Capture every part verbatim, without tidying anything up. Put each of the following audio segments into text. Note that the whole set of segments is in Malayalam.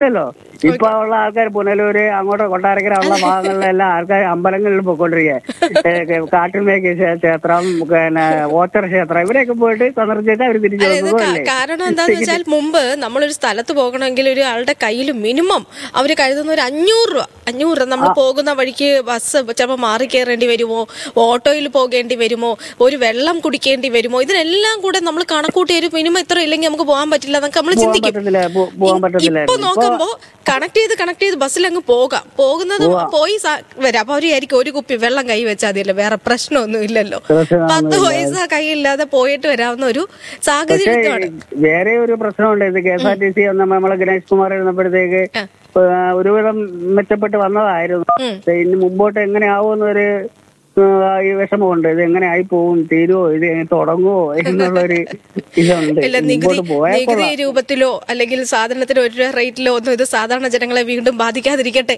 ല്ലോ ഇപ്പൊ ഉള്ള ആൾക്കാർ പുനലൂര് അങ്ങോട്ട് കൊട്ടാരക്കര ഉള്ള ഭാഗങ്ങളിലെല്ലാം ആൾക്കാർ അമ്പലങ്ങളിൽ പോയിക്കൊണ്ടിരിക്കുക. കാട്ടുമേക്ക് ക്ഷേത്രം, പിന്നെ ഓച്ചർ ക്ഷേത്രം, ഇവിടെയൊക്കെ പോയിട്ട് സന്ദർശിച്ചിട്ട് അവർ തിരിച്ചു പോകുന്നതല്ലേ. കാരണം എന്താന്ന് വെച്ചാൽ മുമ്പ് നമ്മളൊരു സ്ഥലത്ത് പോകണമെങ്കിൽ ഒരാളുടെ കയ്യിൽ മിനിമം അവര് കരുതുന്ന ഒരു അഞ്ഞൂറ് രൂപ അഞ്ഞൂറ് രൂപ നമ്മൾ പോകുന്ന വഴിക്ക് ബസ് ചിലപ്പോൾ മാറി കയറേണ്ടി വരുമോ, ഓട്ടോയിൽ പോകേണ്ടി വരുമോ, ഒരു വെള്ളം കുടിക്കേണ്ടി വരുമോ, ഇതിനെല്ലാം കൂടെ നമ്മൾ കണക്കൂട്ടി ഒരു മിനിമം ഇത്ര ഇല്ലെങ്കിൽ നമുക്ക് പോകാൻ പറ്റില്ല എന്നൊക്കെ നമ്മൾ ചിന്തിക്കും. ഇപ്പൊ നോക്കുമ്പോ കണക്ട് ചെയ്ത് കണക്ട് ചെയ്ത് ബസ്സിൽ അങ്ങ് പോകാം, പോകുന്നത് പോയി വരാം. അപ്പൊ അവര് ആയിരിക്കും ഒരു കുപ്പി വെള്ളം കൈ വെച്ചാൽ മതിയല്ലോ, വേറെ പ്രശ്നമൊന്നും ഇല്ലല്ലോ. പത്ത് പൈസ കൈയില്ലാതെ പോയിട്ട് വരാവുന്ന ഒരു സാഹചര്യമാണ്. വേറെ ഒരു പ്രശ്നമുണ്ട്. ഇത് K S R T C നമ്മളെ ഗണേഷ് കുമാർ ഇരുന്നപ്പോഴത്തേക്ക് ഒരുവിധം മെച്ചപ്പെട്ട് വന്നതായിരുന്നു. ഇനി മുമ്പോട്ട് എങ്ങനെയാവുമെന്നൊരു ഈ വിഷമമുണ്ട്. ഇത് എങ്ങനെ ആയി പോകും, തീരുവോ, ഇത് തുടങ്ങുമോ എന്നുള്ളൊരു ഇതുണ്ട്. നികുതി രൂപത്തിലോ അല്ലെങ്കിൽ സാധനത്തിന് ഒരു റേറ്റിലോ ഒന്നും ഇത് സാധാരണ ജനങ്ങളെ വീണ്ടും ബാധിക്കാതിരിക്കട്ടെ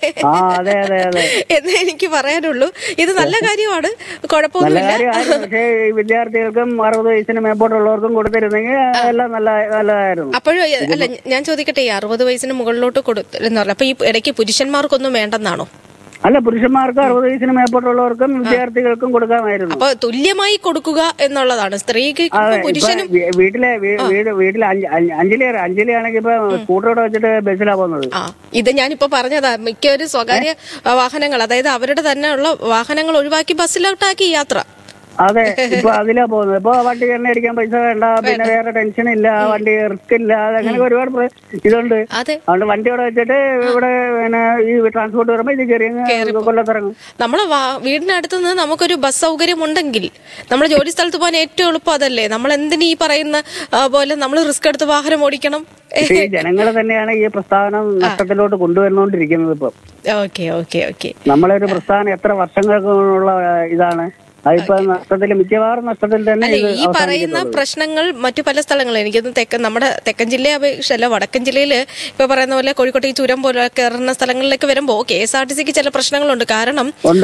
എന്നേ എനിക്ക് പറയാനുള്ളൂ. ഇത് നല്ല കാര്യമാണ്, കുഴപ്പമൊന്നുമില്ല. പക്ഷേ വിദ്യാർത്ഥികൾക്കും അറുപത് വയസ്സിന് മേപ്പോട്ടുള്ളവർക്കും കൊടുത്തിരുന്നെങ്കിൽ എല്ലാം നല്ല നല്ലതായിരുന്നു. അപ്പോഴും അല്ല, ഞാൻ ചോദിക്കട്ടെ, ഈ അറുപത് വയസ്സിന് മുകളിലോട്ട് കൊടുത്തെന്ന് പറഞ്ഞു, അപ്പൊ ഈ ഇടയ്ക്ക് പുരുഷന്മാർക്കൊന്നും വേണ്ടെന്നാണോ? അല്ല, പുരുഷന്മാർക്ക് അറുപത് വയസ്സിന് മേപ്പോട്ടുള്ളവർക്കും വിദ്യാർത്ഥികൾക്കും കൊടുക്കാമായിരുന്നു. അപ്പൊ തുല്യമായി കൊടുക്കുക എന്നുള്ളതാണ്. സ്ത്രീക്ക് പുരുഷനും വീട്ടിലെ വീട്ടിലെ അഞ്ജലി അഞ്ജലി ആണെങ്കിൽ ഇപ്പൊ സ്കൂട്ടറോടെ വെച്ചിട്ട് ബസ്സിലാ പോകുന്നത്. ആ ഇത് ഞാനിപ്പോ പറഞ്ഞതാ, മിക്ക ഒരു സ്വകാര്യ വാഹനങ്ങൾ, അതായത് അവരുടെ തന്നെ ഉള്ള വാഹനങ്ങൾ ഒഴിവാക്കി ബസ്സിലോട്ടാക്കി യാത്ര. അതെ, ഇപ്പൊ അതിലാ പോകുന്നത്. ഇപ്പൊ വണ്ടി എണ്ണ അടിക്കാൻ പൈസ വേണ്ട, പിന്നെ വേറെ ടെൻഷൻ ഇല്ല, വണ്ടി റിസ്ക് ഇല്ല, അങ്ങനെ ഒരുപാട് ഇതുണ്ട്. അതുകൊണ്ട് വണ്ടി അവിടെ വെച്ചിട്ട് ഇവിടെ പിന്നെ ഈ ട്രാൻസ്പോർട്ട് വരുമ്പോ ഇത് കയറി കൊല്ലത്തിറങ്ങും. നമ്മളെ വീടിനടുത്ത് നിന്ന് നമുക്കൊരു ബസ് സൗകര്യം ഉണ്ടെങ്കിൽ നമ്മുടെ ജോലി സ്ഥലത്ത് പോകാൻ ഏറ്റവും എളുപ്പം അതല്ലേ. നമ്മൾ എന്തിനു ഈ പറയുന്ന പോലെ നമ്മൾ റിസ്ക് എടുത്ത് വാഹനം ഓടിക്കണം? ജനങ്ങൾ തന്നെയാണ് ഈ പ്രസ്ഥാനം നഷ്ടത്തിലോട്ട് കൊണ്ടുവരുന്നോണ്ടിരിക്കുന്നത്. ഇപ്പൊ ഓക്കെ ഓക്കെ ഓക്കെ നമ്മളൊരു പ്രസ്ഥാനം എത്ര വർഷങ്ങൾക്കുള്ള ഇതാണ്, അതിപ്പോ നഷ്ടത്തിൽ, മിക്കവാറും നഷ്ടത്തിൽ തന്നെ. ഈ പറയുന്ന പ്രശ്നങ്ങൾ മറ്റു പല സ്ഥലങ്ങളും, എനിക്കൊന്ന് തെക്കൻ നമ്മുടെ തെക്കൻ ജില്ലയെ അപേക്ഷിച്ചല്ല, വടക്കൻ ജില്ലയില് ഇപ്പൊ പറയുന്ന പോലെ കോഴിക്കോട്ട് ഈ ചുരം പോലെ കയറുന്ന സ്ഥലങ്ങളിലേക്ക് വരുമ്പോ കെ എസ് ആർ ടി സിക്ക് ചില പ്രശ്നങ്ങളുണ്ട്. കാരണം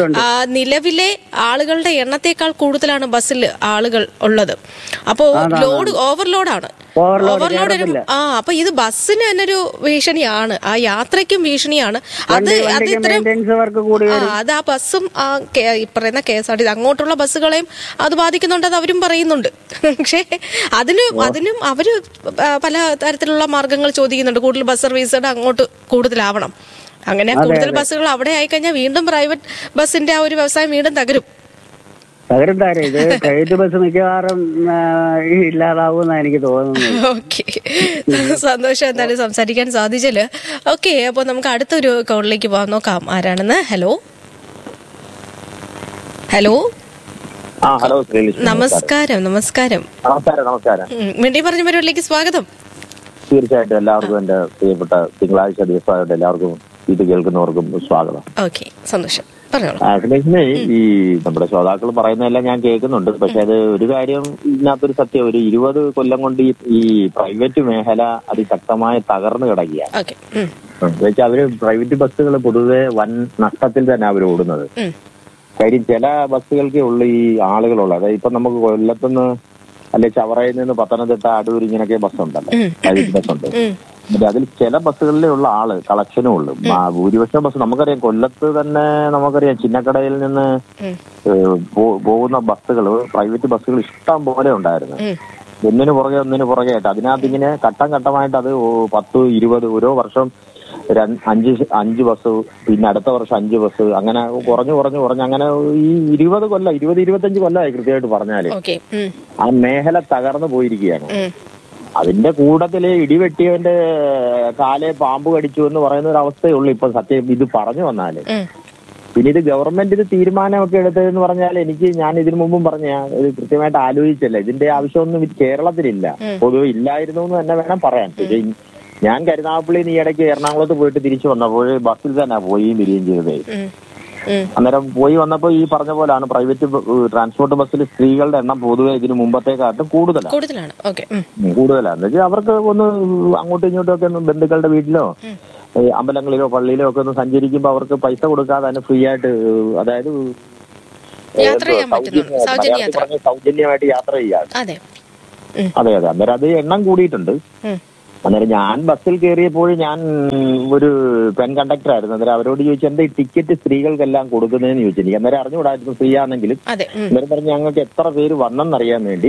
നിലവിലെ ആളുകളുടെ എണ്ണത്തെക്കാൾ കൂടുതലാണ് ബസ്സിൽ ആളുകൾ ഉള്ളത്. അപ്പോ ലോഡ് ഓവർലോഡാണ് ഓവർലോഡ് ആ അപ്പൊ ഇത് ബസ്സിന് തന്നെ ഒരു ഭീഷണിയാണ്, ആ യാത്രയ്ക്കും ഭീഷണിയാണ്. അത് അത് ഇത്രയും അത് ആ ബസ്സും ആ പറയുന്ന കെ എസ് ആർ ടി അങ്ങോട്ടുള്ള ബസ്സുകളെയും അത് ബാധിക്കുന്നുണ്ട്, അത് അവരും പറയുന്നുണ്ട്. പക്ഷേ അതിന് അതിനും അവര് പല തരത്തിലുള്ള മാർഗങ്ങൾ ചോദിക്കുന്നുണ്ട്. കൂടുതൽ ബസ് സർവീസുകൾ അങ്ങോട്ട് കൂടുതലാവണം. അങ്ങനെ കൂടുതൽ ബസ്സുകൾ അവിടെ ആയിക്കഴിഞ്ഞാൽ വീണ്ടും പ്രൈവറ്റ് ബസ്സിന്റെ ആ ഒരു വ്യവസായം വീണ്ടും തകരും. തകരും തകരും ഇത് പ്രൈവറ്റ് ബസ് മിക്കവാറും ഇല്ലാതാവുമെന്നാണ് എനിക്ക് തോന്നുന്നത്. ഓക്കെ, സന്തോഷം എന്തായാലും സംസാരിക്കാൻ സാധിച്ചല്ലോ. ഓക്കെ, അപ്പൊ നമുക്ക് അടുത്തൊരു കോളിലേക്ക് പോകാൻ നോക്കാം. ആരാണെന്ന്? ഹലോ ഹലോ നമസ്കാരം. നമസ്കാരം നമസ്കാരം. മിണ്ടി പറഞ്ഞ പരിപാടിയിലേക്ക് സ്വാഗതം. തീർച്ചയായിട്ടും എല്ലാവർക്കും എന്റെ പ്രിയപ്പെട്ട തിങ്കളാഴ്ച ദിവസമായിട്ട് എല്ലാവർക്കും ഇത് കേൾക്കുന്നവർക്കും സ്വാഗതം. ഓക്കെ, സന്തോഷം. അഖിലേഷിനെ, ഈ നമ്മുടെ ശ്രോതാക്കൾ പറയുന്നതെല്ലാം ഞാൻ കേൾക്കുന്നുണ്ട്. പക്ഷെ അത് ഒരു കാര്യം ഇതിനകത്തൊരു സത്യം, ഒരു ഇരുപത് കൊല്ലം കൊണ്ട് ഈ പ്രൈവറ്റ് മേഖല അതിശക്തമായി തകർന്നു കിടക്കുകയാണ്. വെച്ചാൽ അവര് പ്രൈവറ്റ് ബസ്സുകൾ പൊതുവെ വൻ നഷ്ടത്തിൽ തന്നെ അവർ ഓടുന്നത്. കാര്യം ചില ബസ്സുകൾക്കേ ഉള്ളു ഈ ആളുകളുള്ളത്. അതായത് ഇപ്പൊ നമുക്ക് കൊല്ലത്തുനിന്ന് അല്ലെ ചവറയിൽ നിന്ന് പത്തനംതിട്ട, അടൂർ ഇങ്ങനെയൊക്കെ ബസ്സുണ്ടല്ലോ, പ്രൈവറ്റ് ബസ്സുണ്ട്. അതിൽ ചില ബസ്സുകളിലേ ഉള്ള ആള് കളക്ഷനും ഉള്ളു. ഭൂരിപക്ഷം ബസ് നമുക്കറിയാം, കൊല്ലത്ത് തന്നെ നമുക്കറിയാം ചിന്നക്കടയിൽ നിന്ന് പോകുന്ന ബസ്സുകൾ, പ്രൈവറ്റ് ബസ്സുകൾ ഇഷ്ടം പോലെ ഉണ്ടായിരുന്നു. ഒന്നിനു പുറകെ ഒന്നിനു പുറകെ ആയിട്ട് അതിനകത്ത് ഇങ്ങനെ ഘട്ടം ഘട്ടമായിട്ട് അത് പത്ത് ഇരുപത് ഓരോ വർഷം അഞ്ച് അഞ്ച് ബസ്, പിന്നെ അടുത്ത വർഷം അഞ്ച് ബസ്, അങ്ങനെ കുറഞ്ഞു കുറഞ്ഞു കുറഞ്ഞ് അങ്ങനെ ഈ ഇരുപത് കൊല്ലം ഇരുപത് ഇരുപത്തഞ്ച് കൊല്ലമായി കൃത്യമായിട്ട് പറഞ്ഞാല് ആ മേഖല തകർന്നു പോയിരിക്കുകയാണ്. അതിന്റെ കൂട്ടത്തില് ഇടിവെട്ടിയവന്റെ കാലെ പാമ്പ് കടിച്ചു എന്ന് പറയുന്ന ഒരു അവസ്ഥയുള്ളൂ ഇപ്പൊ സത്യം ഇത് പറഞ്ഞു വന്നാല്. പിന്നെ ഇത് ഗവൺമെന്റ് ഇത് തീരുമാനമൊക്കെ എടുത്തതെന്ന് പറഞ്ഞാൽ എനിക്ക് ഞാൻ ഇതിനു മുമ്പും പറഞ്ഞ ഇത് കൃത്യമായിട്ട് ആലോചിച്ചല്ല. ഇതിന്റെ ആവശ്യമൊന്നും കേരളത്തിലില്ല, പൊതുവെ ഇല്ലായിരുന്നു എന്ന് തന്നെ വേണം പറയാൻ. ഞാൻ കരുനാഗപ്പള്ളിയിൽ ഈ ഇടയ്ക്ക് എറണാകുളത്ത് പോയിട്ട് തിരിച്ചു വന്നപ്പോൾ ബസ്സിൽ തന്നെ പോയും വരികയും ചെയ്തത്. അന്നേരം പോയി വന്നപ്പോ ഈ പറഞ്ഞ പോലാണ് പ്രൈവറ്റ് ട്രാൻസ്പോർട്ട് ബസ്സിൽ സ്ത്രീകളുടെ എണ്ണം പൊതുവെ ഇതിന് മുമ്പത്തെക്കാട്ടും കൂടുതലാണ് കൂടുതലാണ് എന്ന് വെച്ചാൽ അവർക്ക് ഒന്ന് അങ്ങോട്ടും ഇങ്ങോട്ടും ഒക്കെ ഒന്ന് ബന്ധുക്കളുടെ വീട്ടിലോ അമ്പലങ്ങളിലോ പള്ളിയിലോ ഒക്കെ ഒന്ന് സഞ്ചരിക്കുമ്പോ അവർക്ക് പൈസ കൊടുക്കാതെ തന്നെ ഫ്രീ ആയിട്ട്, അതായത് സൗജന്യമായിട്ട് യാത്ര ചെയ്യാം. അതെ അതെ അന്നേരം അത് എണ്ണം കൂടിയിട്ടുണ്ട്. അന്നേരം ഞാൻ ബസ്സിൽ കയറിയപ്പോൾ ഞാൻ ഒരു പെൺ കണ്ടക്ടർ ആയിരുന്നു. അന്നേരം അവരോട് ചോദിച്ചു എന്താ ഈ ടിക്കറ്റ് സ്ത്രീകൾക്കെല്ലാം കൊടുക്കുന്നതെന്ന് ചോദിച്ചു. എനിക്ക് അന്നേരം അറിഞ്ഞുകൂടായിരുന്നു ഫ്രീ ആണെങ്കിലും. അന്നേരം പറഞ്ഞു ഞങ്ങൾക്ക് എത്ര പേര് വന്നെന്നറിയാൻ വേണ്ടി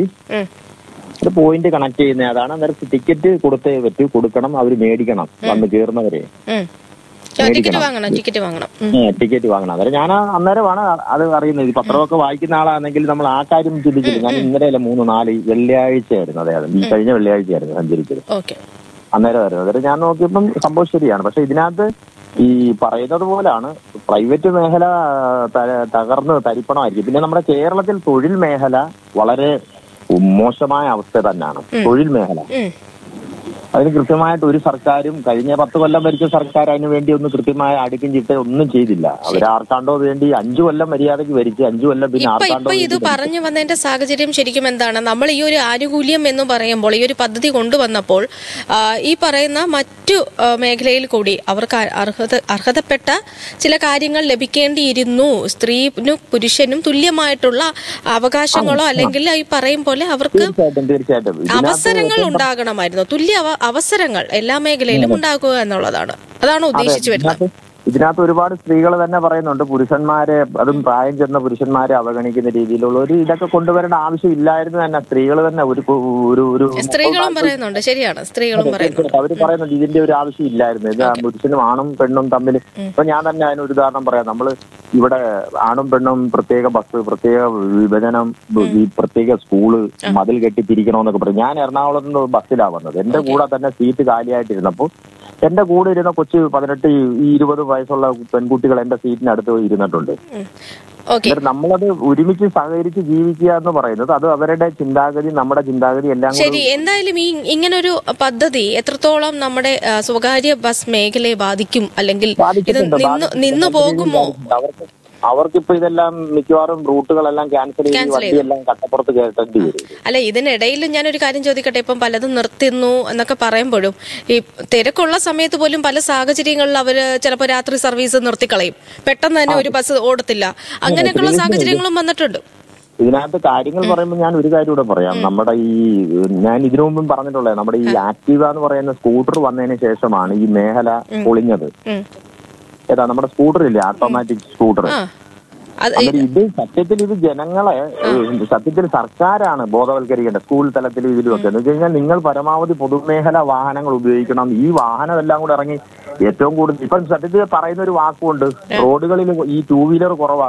ഒരു പോയിന്റ് കണക്ട് ചെയ്യുന്ന അതാണ്. അന്നേരം ടിക്കറ്റ് കൊടുത്തേ പറ്റൂ, കൊടുക്കണം, അവർ മേടിക്കണം വന്ന് കയറുന്നവരെ ടിക്കറ്റ് വാങ്ങണം ടിക്കറ്റ് വാങ്ങണം ടിക്കറ്റ് വാങ്ങണം. അന്നേരം ഞാൻ അന്നേരമാണ് അത് അറിയുന്നത്. പത്രമൊക്കെ വായിക്കുന്ന ആളാണെങ്കിൽ നമ്മൾ ആ കാര്യം ചിന്തിച്ചില്ല. ഞാൻ ഇന്നലെയല്ല മൂന്ന് നാല് വെള്ളിയാഴ്ചയായിരുന്നു, അതെ അതെ ഈ കഴിഞ്ഞ വെള്ളിയാഴ്ചയായിരുന്നു സഞ്ചരിച്ചത്. അന്നേരമായിരുന്നു. അന്നേരം ഞാൻ നോക്കിയപ്പം സംഭവം ശരിയാണ്. പക്ഷെ ഇതിനകത്ത് ഈ പറയുന്നത് പോലാണ് പ്രൈവറ്റ് മേഖല തകർന്ന് തരിപ്പണമായിരിക്കും. പിന്നെ നമ്മുടെ കേരളത്തിൽ തൊഴിൽ മേഖല വളരെ മോശമായ അവസ്ഥ തന്നെയാണ്. തൊഴിൽ മേഖല അതിന് കൃത്യമായിട്ട് ഒരു സർക്കാരും കഴിഞ്ഞ പത്ത് കൊല്ലം ഭരിച്ച സർക്കാർ അതിന് വേണ്ടി ഒന്ന് കൃത്യമായ അടുക്കും ചിട്ട ഒന്നും ചെയ്തില്ല. അവരാർക്കാണ്ടോ വേണ്ടി അഞ്ചു കൊല്ലം മര്യാദയ്ക്ക് ഭരിച്ച് അഞ്ചു കൊല്ലം പിന്നെ ഇപ്പൊ ഇത് പറഞ്ഞു വന്നതിന്റെ സാഹചര്യം ശരിക്കും എന്താണ്? നമ്മൾ ഈ ഒരു ആനുകൂല്യം എന്ന് പറയുമ്പോൾ ഈ ഒരു പദ്ധതി കൊണ്ടുവന്നപ്പോൾ ഈ പറയുന്ന മറ്റു മേഖലയിൽ കൂടി അവർക്ക് അർഹത അർഹതപ്പെട്ട ചില കാര്യങ്ങൾ ലഭിക്കേണ്ടിയിരുന്നു. സ്ത്രീനും പുരുഷനും തുല്യമായിട്ടുള്ള അവകാശങ്ങളോ അല്ലെങ്കിൽ ഈ പറയും പോലെ അവർക്ക് അവസരങ്ങൾ ഉണ്ടാകണമായിരുന്നു. തുല്യ അവസരങ്ങൾ എല്ലാ മേഖലയിലും ഉണ്ടാക്കുക എന്നുള്ളതാണ്. അതാണ് ഉദ്ദേശിച്ചു വരുന്നത്. ഇതിനകത്ത് ഒരുപാട് സ്ത്രീകൾ തന്നെ പറയുന്നുണ്ട് പുരുഷന്മാരെ, അതും പ്രായം ചെന്ന പുരുഷന്മാരെ അവഗണിക്കുന്ന രീതിയിലുള്ള ഒരു ഇതൊക്കെ കൊണ്ടുവരേണ്ട ആവശ്യമില്ലായിരുന്നു തന്നെ. സ്ത്രീകൾ തന്നെ ഒരു ഒരു സ്ത്രീകളും പറയുന്നുണ്ട്. ശരിയാണ്, സ്ത്രീകളും പറയുന്നുണ്ട്. അവര് പറയുന്നുണ്ട് ഇതിന്റെ ഒരു ആവശ്യം ഇല്ലായിരുന്നു. ഇത് പുരുഷനും ആണും പെണ്ണും തമ്മിൽ ഇപ്പൊ ഞാൻ തന്നെ അതിനൊരു ഉദാഹരണം പറയാം. നമ്മള് ഇവിടെ ആണും പെണ്ണും പ്രത്യേക ബസ്, പ്രത്യേക വിഭജനം, ഈ പ്രത്യേക സ്കൂള്, മതിൽ കെട്ടി പിരിക്കണമെന്നൊക്കെ പറയും. ഞാൻ എറണാകുളത്ത് നിന്ന് ബസ്സിലാണ് വന്നത്. എന്റെ കൂടെ തന്നെ സീറ്റ് കാലിയായിട്ടിരുന്നപ്പോൾ എന്റെ കൂടെ ഇരുന്ന കൊച്ചു പതിനെട്ട് ഈ ഇരുപത് വയസ്സുള്ള പെൺകുട്ടികൾ എന്റെ സീറ്റിനടുത്ത് ഇരുന്നിട്ടുണ്ട്. നമ്മളത് ഒരുമിച്ച് സഹകരിച്ച് ജീവിക്കുക എന്ന് പറയുന്നത് അത് അവരുടെ ചിന്താഗതി നമ്മുടെ ചിന്താഗതി എല്ലാം. ശരി, എന്തായാലും ഈ ഇങ്ങനൊരു പദ്ധതി എത്രത്തോളം നമ്മുടെ സ്വകാര്യ ബസ് മേഖലയെ ബാധിക്കും അല്ലെങ്കിൽ ഇത് നിന്നു പോകുമോ? അവർക്കിപ്പോ ഇതെല്ലാം മിക്കവാറും റൂട്ടുകളെല്ലാം ക്യാൻസൽ ചെയ്ത് വണ്ടിയെല്ലാം കട്ടപ്പുറത്ത് കയറ്റേണ്ടി വരും. അല്ല, ഇതിനിടയിൽ ഞാനൊരു കാര്യം ചോദിക്കട്ടെ. ഇപ്പം പലതും നിർത്തുന്നു എന്നൊക്കെ പറയുമ്പോഴും ഈ തിരക്കുള്ള സമയത്ത് പോലും പല സാഹചര്യങ്ങളിൽ അവര് ചിലപ്പോൾ രാത്രി സർവീസ് നിർത്തിക്കളയും. പെട്ടെന്ന് തന്നെ ഒരു ബസ് ഓടത്തില്ല. അങ്ങനെയൊക്കെയുള്ള സാഹചര്യങ്ങളും വന്നിട്ടുണ്ട്. ഇതിനകത്ത് കാര്യങ്ങൾ പറയുമ്പോൾ ഞാൻ ഒരു കാര്യം കൂടെ പറയാം. നമ്മുടെ ഈ ഞാൻ ഇതിനു മുമ്പും പറഞ്ഞിട്ടുള്ളത് നമ്മുടെ ഈ ആക്റ്റീവ എന്ന് പറയുന്ന സ്കൂട്ടർ വന്നതിന് ശേഷമാണ് ഈ മേഖല പൊളിഞ്ഞത്. ഏതാ നമ്മുടെ സ്കൂട്ടറില്ലേ, ഓട്ടോമാറ്റിക് സ്കൂട്ടർ. ഇത് സത്യത്തിൽ ഇത് ജനങ്ങളെ സത്യത്തിൽ സർക്കാരാണ് ബോധവൽക്കരിക്കേണ്ടത് സ്കൂൾ തലത്തിൽ ഇതിലുമൊക്കെ. എന്ന് വെച്ച് കഴിഞ്ഞാൽ നിങ്ങൾ പരമാവധി പൊതുമേഖലാ വാഹനങ്ങൾ ഉപയോഗിക്കണം. ഈ വാഹനം എല്ലാം കൂടെ ഇറങ്ങി ഏറ്റവും കൂടുതൽ ഇപ്പം സത്യത്തിൽ പറയുന്ന ഒരു വാക്കുണ്ട്, റോഡുകളിൽ ഈ ടൂ വീലർ കുറവാ.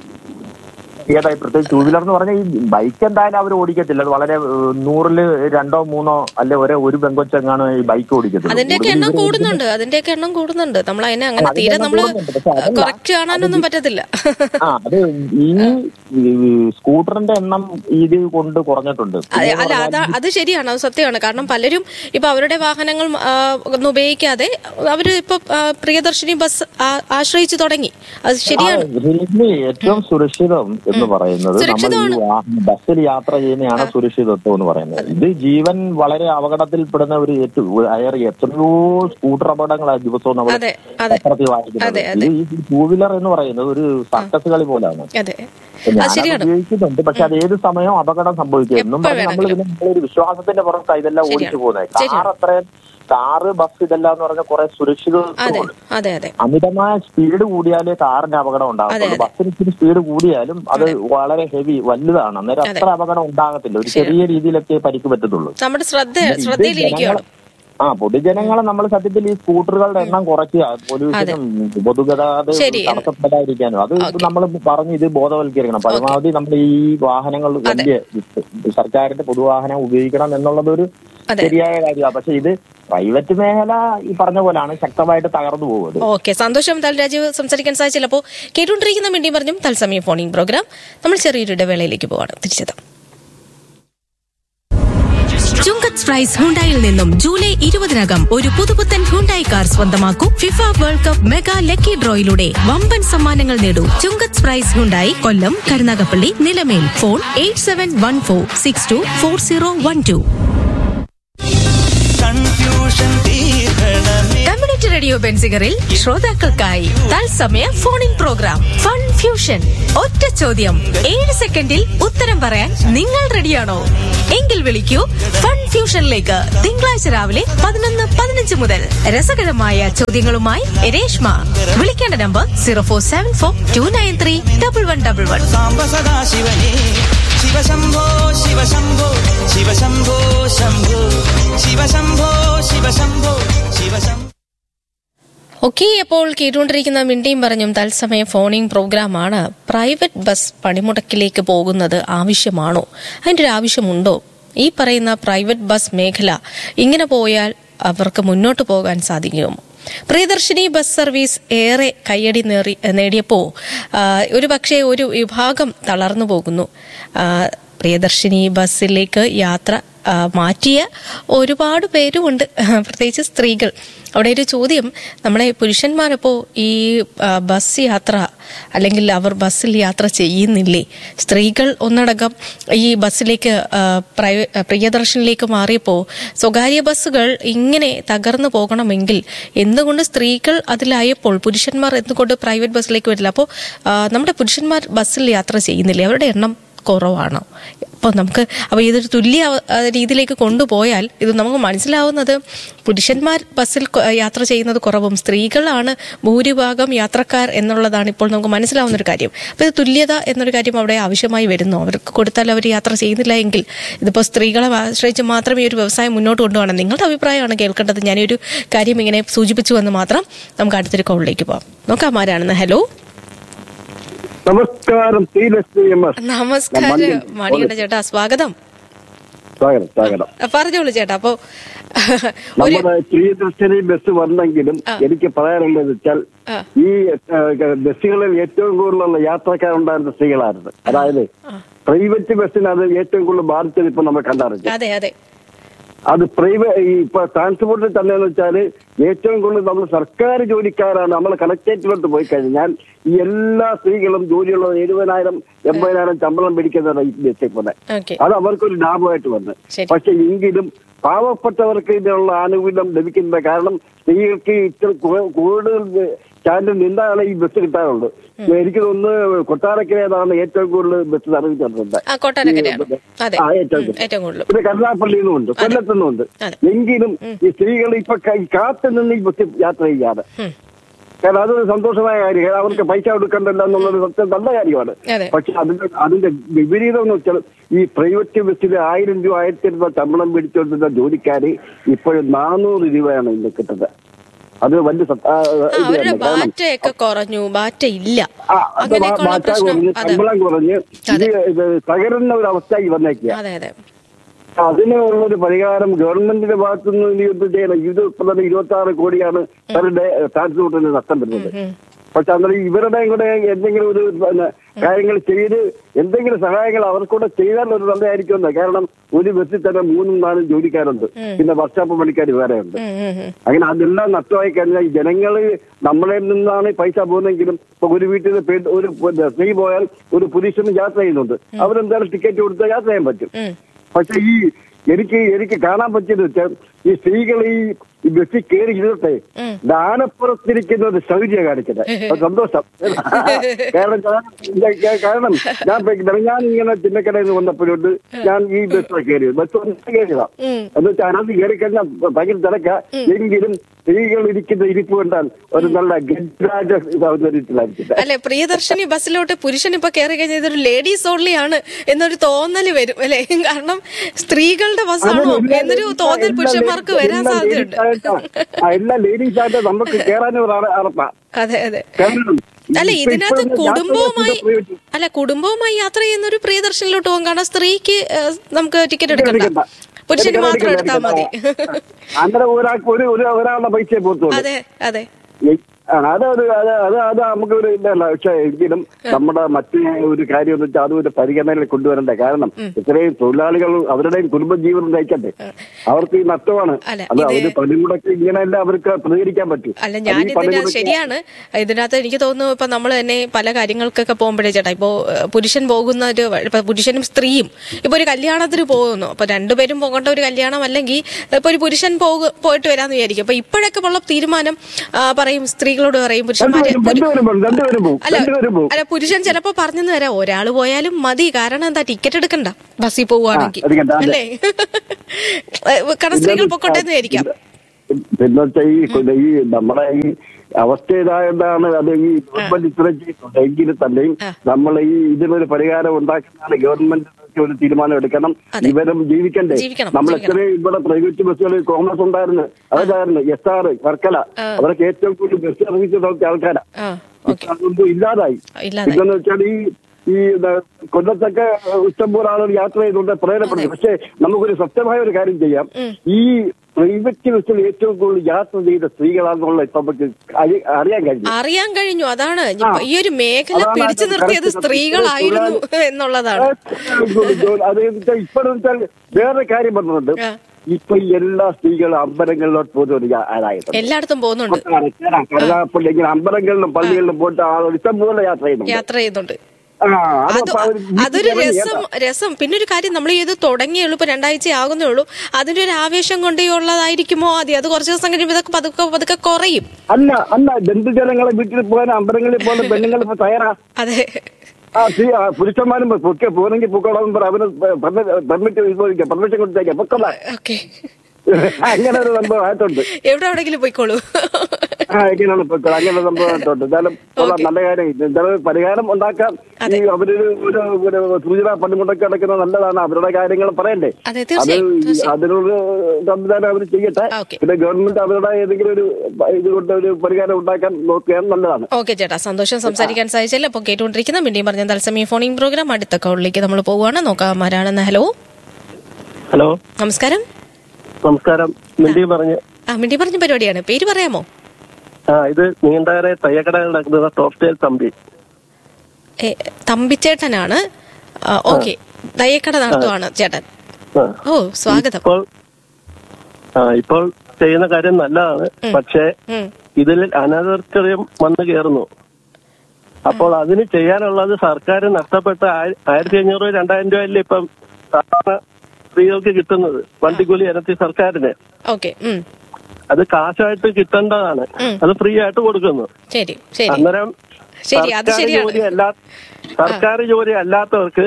ഏതായി പ്രത്യേകിച്ച് ടൂ വീലർ എന്ന് പറഞ്ഞാൽ ഈ ബൈക്ക് എന്തായാലും അവർ ഓടിക്കത്തില്ല. അത് വളരെ നൂറില് രണ്ടോ മൂന്നോ അല്ലെ ഒരേ ഒരു പെങ്കൊച്ചെങ്ങാണ് ഈ ബൈക്ക് ഓടിക്കത്തില്ല. അതിന്റെയൊക്കെ എണ്ണം കൂടുന്നുണ്ട് അതിന്റെയൊക്കെ എണ്ണം കൂടുന്നുണ്ട് നമ്മൾ അതിനെ അങ്ങനെ തീരെ നമ്മൾ കറക്റ്റ് കാണാനൊന്നും പറ്റത്തില്ല. ആ അത് ഈ സ്കൂട്ടറിന്റെ എണ്ണം ഇത് കൊണ്ട് കുറഞ്ഞിട്ടുണ്ട്. അല്ല അത് അത് ശരിയാണ്, അത് സത്യമാണ്. കാരണം പലരും ഇപ്പൊ അവരുടെ വാഹനങ്ങൾ ഒന്നും ഉപയോഗിക്കാതെ അവര് ഇപ്പൊ പ്രിയദർശിനി ബസ് ആശ്രയിച്ചു തുടങ്ങി. അത് ശരിയാണ്. ഏറ്റവും സുരക്ഷിതം എന്ന് പറയുന്നത് നമ്മൾ ഈ ബസ്സിൽ യാത്ര ചെയ്യുന്നതാണ് സുരക്ഷിതത്വം എന്ന് പറയുന്നത്. ഇത് ജീവൻ വളരെ അപകടത്തിൽപ്പെടുന്ന ഒരു എത്രയോ സ്കൂട്ടർ അപകടങ്ങളാണ് ദിവസവും നമ്മൾ പത്രത്തിൽ വായിക്കുന്നത്. ഈ ടൂ വീലർ എന്ന് പറയുന്നത് ഒരു സർക്കസ് കളി പോലാണ്. ഞാൻ ഉപയോഗിക്കുന്നുണ്ട്, പക്ഷെ അത് ഏത് സമയവും അപകടം സംഭവിക്കും എന്നും പറഞ്ഞ് നമ്മൾ നമ്മളൊരു വിശ്വാസത്തിന്റെ പുറത്താണ് ഇതെല്ലാം ഓടിച്ചു പോകുന്നത്. കാർ അത്രയും കാറ് ബസ് ഇതെല്ലാം എന്ന് പറഞ്ഞാൽ കുറെ സുരക്ഷിതത്വമാണ്. അമിതമായ സ്പീഡ് കൂടിയാലേ കാറിന്റെ അപകടം ഉണ്ടാകത്തുള്ളൂ. ബസ്സിന് ഇച്ചിരി സ്പീഡ് കൂടിയാലും അത് വളരെ ഹെവി വലുതാണ്. അന്നേരം അത്ര അപകടം ഉണ്ടാകത്തില്ല. ഒരു ചെറിയ രീതിയിലൊക്കെ പരിക്ക് പറ്റത്തുള്ളൂ. ആ പൊതുജനങ്ങളെ നമ്മൾ സത്യത്തിൽ ഈ സ്കൂട്ടറുകളുടെ എണ്ണം കുറയ്ക്കുക, പൊല്യൂഷനും പൊതുഗതാഗതം തടസ്സപ്പെടാതിരിക്കാനും അത് നമ്മൾ പറഞ്ഞ് ഇത് ബോധവൽക്കരിക്കണം. പരമാവധി നമ്മൾ ഈ വാഹനങ്ങൾ വലിയ സർക്കാരിന്റെ പൊതുവാഹനം ഉപയോഗിക്കണം എന്നുള്ളത് ഒരു ശരിയായ കാര്യമാണ്. പക്ഷെ ഇത് പ്രൈവറ്റ് മേഖല ഈ പറഞ്ഞ പോലാണ് ശക്തമായിട്ട് തകർന്നു പോകുന്നത്. ഓക്കെ, സന്തോഷം രാജീവ് സംസാരിക്കാൻ സാധിച്ചില്ല. അപ്പോൾ കേട്ടുകൊണ്ടിരിക്കുന്ന വേണ്ടി പറഞ്ഞും തത്സമയം ഫോണിംഗ് പ്രോഗ്രാം നമ്മൾ ചെറിയൊരു ഇടവേളയിലേക്ക് പോവാണ്. തിരിച്ചെത്താം. ചുങ്കത്ത് പ്രൈസ് ഹുണ്ടായിൽ നിന്നും ജൂലൈ ഇരുപതിനകം ഒരു പുതുപുത്തൻ ഹുണ്ടായി കാർ സ്വന്തമാക്കൂ. FIFA world cup mega lucky ഡ്രോയിലൂടെ വമ്പൻ സമ്മാനങ്ങൾ നേടൂ. ചുങ്കത്ത് price Hyundai, Kollam, Karunagappally, Nilamel. Phone eight seven one four six to four zero one two. Community radio radio ബെൻസിഗറിൽ ശ്രോതാക്കൾക്കായി തത്സമയ phone in programme fun fusion. ഒറ്റ ചോദ്യം, ഏഴ് സെക്കൻഡിൽ ഉത്തരം പറയാൻ നിങ്ങൾ റെഡിയാണോ? എങ്കിൽ വിളിക്കൂ ഫൺ ഫ്യൂഷനിലേക്ക് തിങ്കളാഴ്ച രാവിലെ പതിനൊന്ന് പതിനഞ്ച് മുതൽ. രസകരമായ ചോദ്യങ്ങളുമായി രേഷ്മ. വിളിക്കേണ്ട number zero four seven four to nine three double one double one. Shiva Shambho Shiva Shambho Shiva Shambho Shambho Shiva Shambho Shiva Shambho Shiva Shambho. Okay, അപ്പോൾ കേട്ടുകൊണ്ടിരിക്കുന്ന മിണ്ടിയും പറഞ്ഞും തത്സമയ ഫോണിംഗ് പ്രോഗ്രാമാണ്. പ്രൈവറ്റ് ബസ് പണിമുടക്കിലേക്ക് പോകുന്നത് ആവശ്യമാണോ? അതിൻ്റെ ഒരു ആവശ്യമുണ്ടോ? ഈ പറയുന്ന പ്രൈവറ്റ് ബസ് മേഖല ഇങ്ങനെ പോയാൽ അവർക്ക് മുന്നോട്ട് പോകാൻ സാധിക്കുമോ? പ്രിയദർശിനി ബസ് സർവീസ് ഏറെ കയ്യടി നേറി നേടിയപ്പോൾ ഒരു പക്ഷേ ഒരു വിഭാഗം തളർന്നു പോകുന്നു. പ്രിയദർശിനി ബസ്സിലേക്ക് യാത്ര മാറ്റിയ ഒരുപാട് പേരുമുണ്ട്, പ്രത്യേകിച്ച് സ്ത്രീകൾ. അവിടെ ഒരു ചോദ്യം, നമ്മുടെ പുരുഷന്മാരപ്പോൾ ഈ ബസ് യാത്ര അല്ലെങ്കിൽ അവർ ബസ്സിൽ യാത്ര ചെയ്യുന്നില്ലേ? സ്ത്രീകൾ ഒന്നടങ്കം ഈ ബസ്സിലേക്ക് പ്രിയദർശനിലേക്ക് മാറിയപ്പോൾ സ്വകാര്യ ബസ്സുകൾ ഇങ്ങനെ തകർന്നു പോകണമെങ്കിൽ എന്തുകൊണ്ട് സ്ത്രീകൾ അതിലായപ്പോൾ പുരുഷന്മാർ എന്തുകൊണ്ട് പ്രൈവറ്റ് ബസ്സിലേക്ക് വരില്ല? അപ്പോൾ നമ്മുടെ പുരുഷന്മാർ ബസ്സിൽ യാത്ര ചെയ്യുന്നില്ലേ? അവരുടെ എണ്ണം കുറവാണോ? അപ്പോൾ നമുക്ക് അപ്പോൾ ഇതൊരു തുല്യ രീതിയിലേക്ക് കൊണ്ടുപോയാൽ ഇത് നമുക്ക് മനസ്സിലാവുന്നത് പുരുഷന്മാർ ബസ്സിൽ യാത്ര ചെയ്യുന്നത് കുറവും സ്ത്രീകളാണ് ഭൂരിഭാഗം യാത്രക്കാർ എന്നുള്ളതാണ് ഇപ്പോൾ നമുക്ക് മനസ്സിലാവുന്നൊരു കാര്യം. അപ്പോൾ ഇത് തുല്യത എന്നൊരു കാര്യം അവിടെ ആവശ്യമായി വരുന്നു. അവർക്ക് കൊടുത്താൽ അവർ യാത്ര ചെയ്യുന്നില്ല എങ്കിൽ ഇതിപ്പോൾ സ്ത്രീകളെ ആശ്രയിച്ച് മാത്രമേ ഈ ഒരു വ്യവസായം മുന്നോട്ട് കൊണ്ടുപോകണം. നിങ്ങളുടെ അഭിപ്രായമാണ് കേൾക്കേണ്ടത്. ഞാനൊരു കാര്യം ഇങ്ങനെ സൂചിപ്പിച്ചു എന്ന് മാത്രം. നമുക്ക് അടുത്തൊരു കോളിലേക്ക് പോകാം. നോക്കാം ആരാണെന്ന്. ഹലോ, നമസ്കാരം. നമസ്കാരം മണികണ്ഠ ചേട്ടാ, സ്വാഗതം. സ്വാഗതം സ്വാഗതം പറഞ്ഞോളൂ ചേട്ടാ. അപ്പോ നമ്മുടെ പ്രിയദർശിനി ബസ് വന്നെങ്കിലും എനിക്ക് പറയാനുള്ളത് വെച്ചാൽ ഈ ബസ്സുകളിൽ ഏറ്റവും കൂടുതലുള്ള യാത്രക്കാരുണ്ടായിരുന്ന സ്ത്രീകളായിരുന്നു. അതായത് പ്രൈവറ്റ് ബസ്സിന് അത് ഏറ്റവും കൂടുതൽ ബാധിച്ചത് ഇപ്പൊ നമ്മൾ കണ്ടറിഞ്ഞു. അതെ അതെ അത് പ്രൈവറ്റ് ഇപ്പൊ ട്രാൻസ്പോർട്ടിൽ തന്നെ എന്ന് വെച്ചാല് ഏറ്റവും കൂടുതൽ നമ്മൾ സർക്കാർ ജോലിക്കാരാണ്. നമ്മൾ കളക്ടറേറ്റിലോട്ട് പോയി കഴിഞ്ഞാൽ ഈ എല്ലാ സ്ത്രീകളും ജോലിയുള്ള എഴുപതിനായിരം എൺപതിനായിരം ശമ്പളം പിടിക്കുന്നതാണ് ഈ ബസ്സിൽ പോലെ. അത് അവർക്കൊരു ലാഭമായിട്ട് വന്ന്. പക്ഷെ എങ്കിലും പാവപ്പെട്ടവർക്ക് ഇതിനുള്ള ആനുകൂല്യം ലഭിക്കുന്നില്ല. കാരണം സ്ത്രീകൾക്ക് ഇത്ര കൂടുതൽ സ്റ്റാൻഡിൽ നിന്നാണ് ഈ ബസ് കിട്ടാറുള്ളത്. എനിക്ക് തോന്നുന്നു കൊട്ടാരക്കരയാണ് ഏറ്റവും കൂടുതൽ ബസ് സർവീസ് നടത്തുന്നത്. ഏറ്റവും കൂടുതൽ പിന്നെ കരുനാഗപ്പള്ളിയിൽ നിന്നുണ്ട്, കൊല്ലത്തുനിന്നുണ്ട്. എങ്കിലും ഈ സ്ത്രീകൾ ഇപ്പൊ കാത്തു നിന്ന് ഈ ബസ് യാത്ര ചെയ്യാതെ, കാരണം അതൊരു സന്തോഷമായ കാര്യം. അവർക്ക് പൈസ കൊടുക്കണ്ടല്ല എന്നുള്ളത് സത്യം നല്ല കാര്യമാണ്. പക്ഷെ അതിന്റെ അതിന്റെ വിപരീതം എന്ന് വെച്ചാൽ ഈ പ്രൈവറ്റ് ബസ്സിൽ ആയിരം രൂപ ആയിരത്തി രൂപ ശമ്പളം പിടിച്ചുകൊണ്ടിരുന്ന ജോലിക്കാര് ഇപ്പോഴും നാനൂറ് രൂപയാണ് ഇന്ന് കിട്ടുന്നത്. അത് വലിയ കുറഞ്ഞു, ബാറ്റ ഇല്ല, ശമ്പളം കുറഞ്ഞ് ഇത് തകരുന്ന ഒരു അവസ്ഥയായി വന്നേക്കുക. അതിനുള്ളൊരു പരിഹാരം ഗവൺമെന്റിന്റെ ഭാഗത്തുനിന്ന് ഇത് ചെയ്യണം. ഇത് ഇപ്പൊ തന്നെ ഇരുപത്തി ആറ് കോടിയാണ് അവരുടെ ട്രാൻസ്പോർട്ടിന് നഷ്ടം വരുന്നത്. പക്ഷെ അന്നേരം ഇവരുടെ കൂടെ എന്തെങ്കിലും ഒരു കാര്യങ്ങൾ ചെയ്ത് എന്തെങ്കിലും സഹായങ്ങൾ അവർക്കൂടെ ചെയ്താൽ ഒരു നല്ലതായിരിക്കും. കാരണം ഒരു ബസ്സിൽ തന്നെ മൂന്നും നാലും ജോലിക്കാരുണ്ട്, പിന്നെ വർക്ക്ഷോപ്പ് പണിക്കാർ വേറെ ഉണ്ട്. അങ്ങനെ അതെല്ലാം നഷ്ടമായി കഴിഞ്ഞാൽ ജനങ്ങള് നമ്മളെ നിന്നാണ് പൈസ പോകുന്നെങ്കിലും ഇപ്പൊ ഒരു വീട്ടിൽ നിന്ന് ഒരു സ്ത്രീ പോയാൽ ഒരു പുരുഷനും യാത്ര ചെയ്യുന്നുണ്ട്. അവരെന്തായാലും ടിക്കറ്റ് കൊടുത്താൽ യാത്ര ചെയ്യാൻ പറ്റും. പക്ഷെ ഈ എനിക്ക് എനിക്ക് കാണാൻ പറ്റിയെന്ന് വെച്ചാൽ ഈ സ്ത്രീകൾ ഈ ബസ്സിൽ കയറി ഇരുന്നട്ടെ ദാനപ്പുറത്തിരിക്കുന്നത് ശൗര്യ കാണിക്കുന്നത് സന്തോഷം. കാരണം കാരണം ഞാൻ ഞാൻ ഇങ്ങനെ ചിന്നക്കടയിൽ നിന്ന് വന്നപ്പോഴുണ്ട് ഞാൻ ഈ ബസ്സിൽ കയറിയത്. ബസ് ഒന്ന് കയറിയതാ എന്ന് വെച്ചാൽ അതിനകത്ത് കയറി കഴിഞ്ഞാൽ ഭയങ്കര തിരക്ക. എങ്കിലും സ്ത്രീകൾ ഇരിക്കുന്ന ഇരിപ്പ് കണ്ടാൽ ഒരു നല്ല ഗജരാജ അവതരിച്ചിലായിരിക്കും. അല്ലെ, പ്രിയദർശിനി ബസ്സിലോട്ട് പുരുഷൻ ഇപ്പൊ കയറി കഴിഞ്ഞാൽ ഇതൊരു ലേഡീസ് ഓൺലി ആണ് എന്നൊരു തോന്നല് വരും അല്ലെ. കാരണം സ്ത്രീകളുടെ ബസ്സാണോ എന്നൊരു തോന്നൽ പുരുഷന്മാർക്ക് വരാൻ സാധ്യതയുണ്ട്. എല്ലാ ലേഡീസ് ആയിട്ട് നമുക്ക് കയറാനും ഉറപ്പാ. അതെ അതെ. അല്ല, ഇതിനകത്ത് കുടുംബവുമായി അല്ല കുടുംബവുമായി യാത്ര ചെയ്യുന്ന ഒരു പ്രിയദർശനിലോട്ട് പോകാൻ, കാരണം സ്ത്രീക്ക് നമുക്ക് ടിക്കറ്റ് എടുക്കണ്ട, പുരുഷന് മാത്രം എടുത്താൽ മതി. അങ്ങനെ ഒരാൾക്ക് ഒരാളുടെ പൈസ പോകത്തുള്ളൂ. അതെ അതെ. അത് ഒരു അത് അത് അത് നമുക്കൊരു ഇതല്ല. പക്ഷെ എങ്കിലും നമ്മുടെ മറ്റു ഒരു കാര്യം എന്ന് വെച്ചാൽ അതും ഒരു പരിഗണനയിൽ കൊണ്ടുവരണ്ടേ. കാരണം ഇത്രയും തൊഴിലാളികൾ അവരുടെയും കുടുംബജീവനം നയിക്കട്ടെ. അവർക്ക് ഈ നഷ്ടമാണ്. അത് അവര് പണിമുടക്ക് ഇങ്ങനെയല്ല അവർക്ക് പ്രതികരിക്കാൻ പറ്റും. അല്ല, ഞാൻ ഇതിന് ശരിയാണ്. ഇതിനകത്ത് എനിക്ക് തോന്നുന്നു ഇപ്പൊ നമ്മൾ തന്നെ പല കാര്യങ്ങൾക്കൊക്കെ പോകുമ്പോഴേ ചേട്ടാ, ഇപ്പോ പുരുഷൻ പോകുന്ന ഒരു ഇപ്പൊ പുരുഷനും സ്ത്രീയും ഇപ്പൊ ഒരു കല്യാണത്തിന് പോകുന്നു. അപ്പൊ രണ്ടുപേരും പോകേണ്ട ഒരു കല്യാണം അല്ലെങ്കിൽ ഇപ്പൊ ഒരു പുരുഷൻ പോകു പോയിട്ട് വരാന്ന് വിചാരിക്കും. അപ്പൊ ഇപ്പോഴൊക്കെ ഉള്ള തീരുമാനം പറയും, സ്ത്രീകളോട് പറയും പുരുഷന്മാരെ അല്ല അല്ല പുരുഷൻ ചിലപ്പോ പറഞ്ഞെന്ന് വരാം ഒരാള് പോയാലും മതി. കാരണം എന്താ, ടിക്കറ്റ് എടുക്കണ്ട ബസ്സിൽ പോവുകയാണെങ്കിൽ അല്ലേ? കാരണം സ്ത്രീകൾ പൊക്കോട്ടെ എന്ന് വിചാരിക്കാം. പിന്നെ ഈ നമ്മുടെ ഈ അവസ്ഥ ഇതായതാണ്. അത് ഈ ഗവൺമെന്റ് ഇത്ര ചെയ്യുന്നുണ്ട് എങ്കിൽ തന്നെയും നമ്മൾ ഈ ഇതിനൊരു പരിഹാരം ഉണ്ടാക്കുന്നതാണ് ഗവൺമെന്റ് ഒരു തീരുമാനം എടുക്കണം. ഇവരും ജീവിക്കണ്ടേ? നമ്മൾ എത്രയും ഇവിടെ പ്രൈവറ്റ് ബസ്സുകളിൽ കോൺഗ്രസ് ഉണ്ടായിരുന്നു, അതായിരുന്നു എസ് ആർ വർക്കല, അവർക്ക് ഏറ്റവും കൂടുതൽ ബസ് സർവീസ് നോക്കിയ ആൾക്കാരാ. അതൊന്നും ഇല്ലാതായി. ഇതെന്ന് വെച്ചാൽ ഈ ഈ കൊല്ലത്തൊക്കെ ഇഷ്ടംപോലെ ആളുകൾ യാത്ര ചെയ്തുകൊണ്ട് പ്രയോജനപ്പെടുന്നു. പക്ഷെ നമുക്കൊരു സത്യമായ ഒരു കാര്യം ചെയ്യാം. ഈ പ്രൈവറ്റ് ബസ്സിൽ ഏറ്റവും കൂടുതൽ യാത്ര ചെയ്ത സ്ത്രീകളാണെന്നുള്ള ഇപ്പൊ നമുക്ക് അറിയാൻ കഴിഞ്ഞു അറിയാൻ കഴിഞ്ഞു അതാണ് ഈ ഒരു മേഖല പിടിച്ചു നിർത്തിയത് സ്ത്രീകളായിരുന്നു എന്നുള്ളതാണ്. അത് ഇപ്പോഴെന്ന് വെച്ചാൽ വേറെ കാര്യം പറഞ്ഞിട്ടുണ്ട്. ഇപ്പൊ എല്ലാ സ്ത്രീകളും അമ്പലങ്ങളിലോട്ട് പോകുന്ന ആളായിട്ട് എല്ലായിടത്തും പോകുന്നുണ്ട്. കരുനാഗപ്പള്ളി അമ്പലങ്ങളിലും പള്ളികളിലും പോയിട്ട് ആളുകൾ ഇഷ്ടംപോലെ യാത്ര ചെയ്യുന്നു യാത്ര ചെയ്യുന്നുണ്ട് അതൊരു രസം രസം പിന്നെ ഒരു കാര്യം, നമ്മൾ ഇത് തുടങ്ങിയുള്ളൂ, ഇപ്പൊ രണ്ടാഴ്ച ആകുന്നേ ഉള്ളൂ. അതിന്റെ ഒരു ആവേശം കൊണ്ടേ ഉള്ളതായിരിക്കുമോ അതി അത് കുറച്ച് ദിവസം കഴിയുമ്പോൾ ഇതൊക്കെ പതുക്കെ പതുക്കെ കുറയും. അല്ല അല്ല ബന്ധുജനങ്ങളെ വീട്ടിൽ പോകാൻ അമ്പലങ്ങളിൽ പോകുന്ന പെണ്ണുങ്ങൾ ഇപ്പൊ തയ്യാറാ. അതെ, ആ പുരുഷന്മാരും പൊക്കെ പോകണമെങ്കിൽ പൊക്കോളാം അവന് പെർമിറ്റ് പെർമിഷൻ കൊടുത്തേക്കാം പൊക്കോളാം. അങ്ങനെ ഒരു സംഭവം ആയിട്ടുണ്ട്. എവിടെ എവിടെയെങ്കിലും പോയിക്കോളൂ. ആ എങ്ങനെയാണ് പൊയ്ക്കോളൂ. അങ്ങനെ സംഭവം ആയിട്ടുണ്ട്. എന്തായാലും നല്ല കാര്യം. എന്തായാലും പരിഹാരം ഉണ്ടാക്കാൻ ഈ അവരൊരു ഒരു സൂചന പണിമുടക്കി നടക്കുന്നത് നല്ലതാണ്. അവരുടെ കാര്യങ്ങൾ പറയണ്ടേ, അത് അതിനൊരു സംവിധാനം അവർ ചെയ്യട്ടെ. പിന്നെ ഗവൺമെന്റ് അവരുടെ ഏതെങ്കിലും ഒരു ഇതുകൊണ്ട് ഒരു പരിഹാരം ഉണ്ടാക്കാൻ നോക്കുകയാണ് നല്ലതാണ്. ഓക്കെ ചേട്ടാ, സന്തോഷം സംസാരിക്കാൻ സാധിച്ചല്ലോ. അപ്പോൾ കേട്ടുകൊണ്ടിരിക്കുന്ന മിണ്ടിയും പറഞ്ഞ തത്സമയ ഫോണിംഗ് പ്രോഗ്രാം അടുത്ത കോളിലേക്ക് നമ്മൾ പോവുകയാണ്. നോക്കാം ആരാണെന്ന്. ഹലോ ഹലോ നമസ്കാരം. നമസ്കാരം. മിണ്ടി പറഞ്ഞ ആ മിണ്ടി പറഞ്ഞ പരിപാടിയാണ്. പേര് പറയാമോ? ആ ഇത് നീണ്ടകര തയ്യക്കട നടക്കുന്ന ടോപ്പ് സ്റ്റൈൽ തമ്പി തമ്പിച്ചേട്ടനാണ്. ഓക്കെ, തയ്യക്കട നടത്തുവാണ് ചേട്ടൻ. ഓ സ്വാഗതം. ഇപ്പോൾ ഇപ്പോൾ ചെയ്യുന്ന കാര്യം നല്ലതാണ്. പക്ഷേ ഇതിൽ അനധികൃതം വന്നു കയറുന്നു. അപ്പോൾ അതിന് ചെയ്യാനുള്ളത് സർക്കാർ നഷ്ടപ്പെട്ട ആയിരത്തി അഞ്ഞൂറ് രണ്ടായിരം രൂപയല്ലേ ഇപ്പം സ്ത്രീകൾക്ക് കിട്ടുന്നത് വണ്ടിക്കൂലി ഇനത്തി സർക്കാരിന്. അത് കാശായിട്ട് കിട്ടേണ്ടതാണ്. അത് ഫ്രീ ആയിട്ട് കൊടുക്കുന്നു. അന്നേരം സർക്കാർ ജോലി അല്ലാ സർക്കാർ ജോലി അല്ലാത്തവർക്ക്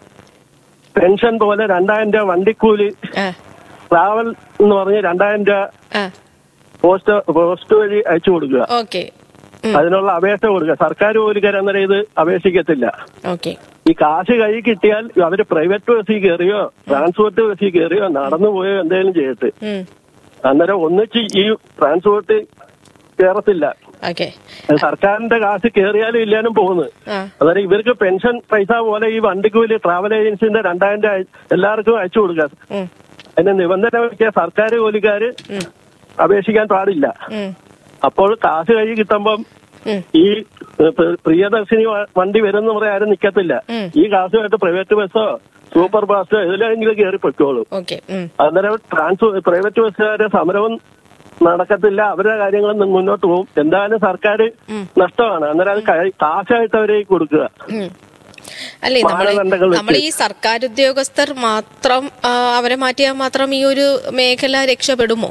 പെൻഷൻ പോലെ രണ്ടായിരം രൂപ വണ്ടിക്കൂലി, ട്രാവൽ എന്ന് പറഞ്ഞ് രണ്ടായിരം രൂപ പോസ്റ്റ് പോസ്റ്റ് വഴി അയച്ചു കൊടുക്കുക. അതിനുള്ള അപേക്ഷ കൊടുക്കുക. സർക്കാർ ജോലിക്കാർ അന്നേരം ഇത് അപേക്ഷിക്കത്തില്ല. ഈ കാശ് കൈ കിട്ടിയാൽ അവര് പ്രൈവറ്റ് ബസ്സിൽ കയറിയോ ട്രാൻസ്പോർട്ട് ബസ്സിൽ കയറിയോ നടന്നു പോയോ എന്തെങ്കിലും ചെയ്തിട്ട് അന്നേരം ഒന്നിച്ച് ഈ ട്രാൻസ്പോർട്ട് കയറത്തില്ല. സർക്കാരിന്റെ കാശ് കയറിയാലും ഇല്ലാനും പോകുന്നത്. അന്നേരം ഇവർക്ക് പെൻഷൻ പൈസ പോലെ ഈ വണ്ടിക്കൂലി ട്രാവൽ ഏജൻസിന്റെ രണ്ടായിരം രൂപ എല്ലാവർക്കും അയച്ചു കൊടുക്കുക. അതിന്റെ നിബന്ധന വെച്ചാൽ സർക്കാർ ജോലിക്കാര് അപേക്ഷിക്കാൻ പാടില്ല. അപ്പോൾ കാശ് കൈ കിട്ടുമ്പം ഈ പ്രിയദർശിനി വണ്ടി വരുന്ന പറയാൻ ആരും നിക്കത്തില്ല. ഈ കാശുമായിട്ട് പ്രൈവറ്റ് ബസ്സോ സൂപ്പർ ഫാസ്റ്റോ ഇതിലെങ്കിലും കയറി പൊയ്ക്കോളൂ. അന്നേരം ട്രാൻസ്പോ പ്രൈവറ്റ് ബസ്സുകാരെ സമരവും നടക്കത്തില്ല. അവരുടെ കാര്യങ്ങളും മുന്നോട്ട് പോകും. എന്തായാലും സർക്കാർ നഷ്ടമാണ്. അന്നേരം അത് കാശായിട്ട് അവരെ കൊടുക്കുക. അല്ലേ നമ്മൾ ഈ സർക്കാർ ഉദ്യോഗസ്ഥർ മാത്രം അവരെ മാറ്റിയാൽ മാത്രം ഈ ഒരു മേഖല രക്ഷപ്പെടുമോ?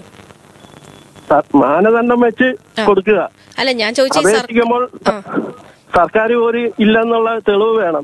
മാനദണ്ഡം വെച്ച് കൊടുക്കുക. അല്ല ഞാൻ ചോദിച്ചപ്പോൾ സർക്കാർ ജോലി ഇല്ലെന്നുള്ള തെളിവ് വേണം.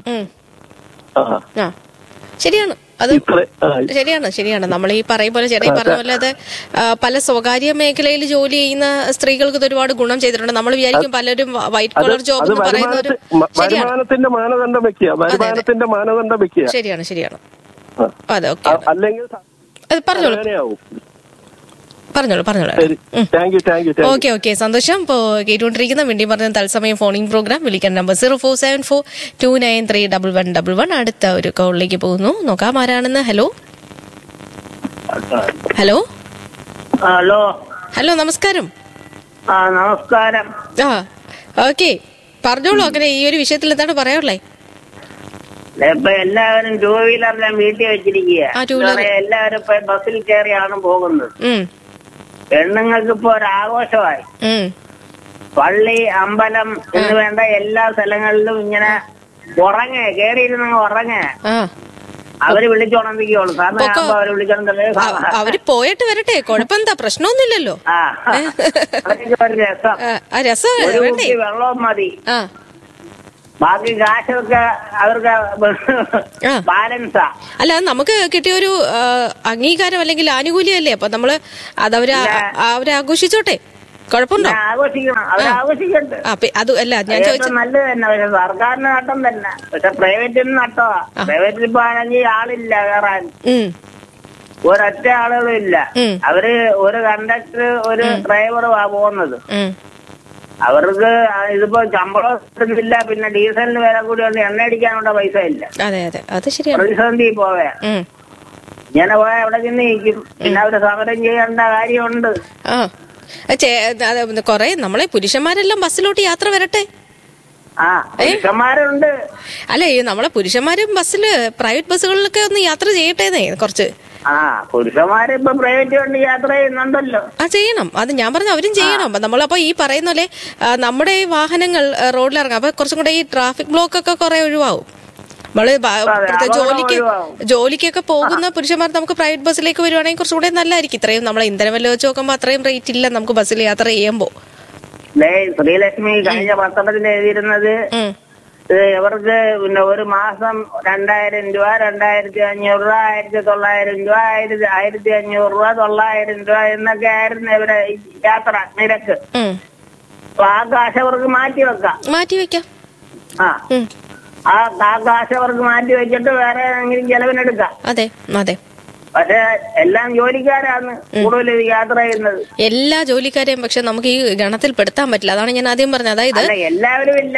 ശരിയാണ്, അത് ശരിയാണ് ശരിയാണ് നമ്മൾ ഈ പറയും പോലെ ചേട്ടാ പറഞ്ഞ പോലെ അത് പല സ്വകാര്യ മേഖലയിൽ ജോലി ചെയ്യുന്ന സ്ത്രീകൾക്ക് ഇത് ഒരുപാട് ഗുണം ചെയ്തിട്ടുണ്ട്. നമ്മൾ വിചാരിക്കും പലരും വൈറ്റ് കോളർ ജോബ് എന്ന് പറയുന്നത് വരുമാനത്തിന്റെ മാനദണ്ഡം വെക്കുക. വരുമാനത്തിന്റെ മാനദണ്ഡം വെക്കുക. ശരിയാണ് ശരിയാണ് അതെ ഓക്കെ. അല്ലെങ്കിൽ അത് പറഞ്ഞോളൂ പറഞ്ഞോളൂ പറഞ്ഞോളൂ ഓക്കെ ഓക്കെ സന്തോഷം. ഇപ്പോൾ കേട്ടുകൊണ്ടിരിക്കുന്ന വേണ്ടി പറഞ്ഞ തത്സമയം ഫോണിംഗ് പ്രോഗ്രാം. വിളിക്കാൻ number zero four seven four to nine three double one double one. അടുത്ത ഒരു കോളിലേക്ക് പോകുന്നു. നോക്കാം ആരാണെന്ന്. ഹലോ ഹലോ ഹലോ ഹലോ നമസ്കാരം. ആ നമസ്കാരം. ആ ഓക്കെ, പറഞ്ഞോളൂ. അങ്ങനെ ഈ ഒരു വിഷയത്തിൽ എന്താണ് പറയാനുള്ളേ? ഇപ്പൊ എല്ലാവരും ടൂ വീലറെല്ലാം വീട്ടിൽ വെച്ചിരിക്കുക. എല്ലാവരും ഇപ്പൊ ബസ്സിൽ കയറിയാണ് പോകുന്നത്. പെണ്ണുങ്ങൾക്ക് ഇപ്പൊ ഒരു ആഘോഷമായി. പള്ളി, അമ്പലം എന്ന് വേണ്ട എല്ലാ സ്ഥലങ്ങളിലും ഇങ്ങനെ ഉറങ്ങ കയറിയിരുന്ന ഉറങ്ങ അവര് വിളിച്ചോണന്തിക്കുള്ളൂ. അവര് വിളിച്ചോണ്ടേ അവര് പോയിട്ട് വരട്ടെ, കുഴപ്പമെന്താ, പ്രശ്നമൊന്നുമില്ലല്ലോ. ഒരു രസം, രസം വെള്ളവും മതി. ബാക്കി കാശൊക്കെ അവർക്ക് ബാലൻസാ. അല്ല, നമുക്ക് കിട്ടിയൊരു അംഗീകാരം അല്ലെങ്കിൽ ആനുകൂല്യമല്ലേ, അപ്പൊ നമ്മള് അതവര് അവരാഘോഷിച്ചോട്ടെ, കുഴപ്പമുണ്ടോ? ആഘോഷിക്കണം, അവരാഘോഷിക്കട്ടെ. അത് അല്ല ഞാൻ ചോദിച്ചത്. നല്ലത് തന്നെ, പക്ഷെ സർക്കാരിന് നട്ടം തന്നെ. പക്ഷെ പ്രൈവറ്റിന് നട്ടമാ. പ്രൈവറ്റിൽ ഇപ്പൊ ആണെങ്കിൽ ആളില്ല കയറാൻ, ഒരൊറ്റ ആളുകളും ഇല്ല. അവര് ഒരു കണ്ടക്ടർ ഒരു ഡ്രൈവറുമാ പോകുന്നത്. അവർക്ക് ഇതിപ്പോ ശമ്പളം കിട്ടുന്നില്ല, പിന്നെ ഡീസലിന് വില കൂടി കൊണ്ട് എണ്ണ അടിക്കാനുള്ള പൈസ ഇല്ല. പ്രതിസന്ധി പോവേ ഇങ്ങനെ പോയാൽ എവിടെ ചെന്ന് നിൽക്കും. പിന്നെ അവര് സമരം ചെയ്യേണ്ട കാര്യമുണ്ട്. കൊറേ നമ്മളെ പുരുഷന്മാരെല്ലാം ബസ്സിലോട്ട് യാത്ര വരട്ടെ. ആ പുരുഷന്മാരുണ്ട്. അല്ലെ, നമ്മളെ പുരുഷന്മാരും ബസ്സില് പ്രൈവറ്റ് ബസ്സുകളിലൊക്കെ ഒന്ന് യാത്ര ചെയ്യട്ടേന്നേ കുറച്ച്. ആ പുരുഷന്മാര് ഇപ്പൊ പ്രൈവറ്റ് കൊണ്ട് യാത്ര ചെയ്യുന്നുണ്ടല്ലോ. ആ ചെയ്യണം, അത് ഞാൻ പറഞ്ഞു, അവരും ചെയ്യണം. നമ്മളപ്പോ ഈ പറയുന്ന പോലെ നമ്മുടെ ഈ വാഹനങ്ങൾ റോഡിലിറങ്ങാം, അപ്പൊ കുറച്ചും കൂടെ ഈ ട്രാഫിക് ബ്ലോക്ക് ഒക്കെ കുറെ ഒഴിവാകും. നമ്മള് ജോലിക്ക് ജോലിക്കൊക്കെ പോകുന്ന പുരുഷന്മാർ നമുക്ക് പ്രൈവറ്റ് ബസ്സിലേക്ക് വരുവാണെങ്കിൽ കുറച്ചുകൂടെ നല്ലതായിരിക്കും. ഇത്രയും നമ്മളെ ഇന്ധനം വല്ല വെച്ച് നോക്കുമ്പോ അത്രയും റേറ്റ് ഇല്ല നമുക്ക് ബസ്സിൽ യാത്ര ചെയ്യുമ്പോ. ശ്രീലക്ഷ്മി കഴിഞ്ഞ പത്രത്തിൽ എഴുതിയിരുന്നത് ഇവർക്ക് പിന്നെ ഒരു മാസം രണ്ടായിരം രൂപ, രണ്ടായിരത്തി അഞ്ഞൂറ് രൂപ, ആയിരത്തി തൊള്ളായിരം രൂപ, ആയിരത്തി ആയിരത്തി അഞ്ഞൂറ് രൂപ, തൊള്ളായിരം രൂപ എന്നൊക്കെ ആയിരുന്നു ഇവരെ യാത്ര നിരക്ക്. അപ്പൊ ആ കാശ് അവർക്ക് മാറ്റി വെക്കാം മാറ്റി വെക്കാം ആ ആ കാശ് അവർക്ക് മാറ്റി വെച്ചിട്ട് വേറെ ഏതെങ്കിലും ചെലവിനെടുക്കാം. അതെ അതെ. പക്ഷെ എല്ലാം ജോലിക്കാരാണ് കൂടുതൽ യാത്ര ചെയ്യുന്നത്. എല്ലാ ജോലിക്കാരെയും പക്ഷെ നമുക്ക് ഈ ഗണത്തിൽ പെടുത്താൻ പറ്റില്ല. അതാണ് ഞാൻ ആദ്യം പറഞ്ഞത്. അതായത് എല്ലാവരും ഇല്ല,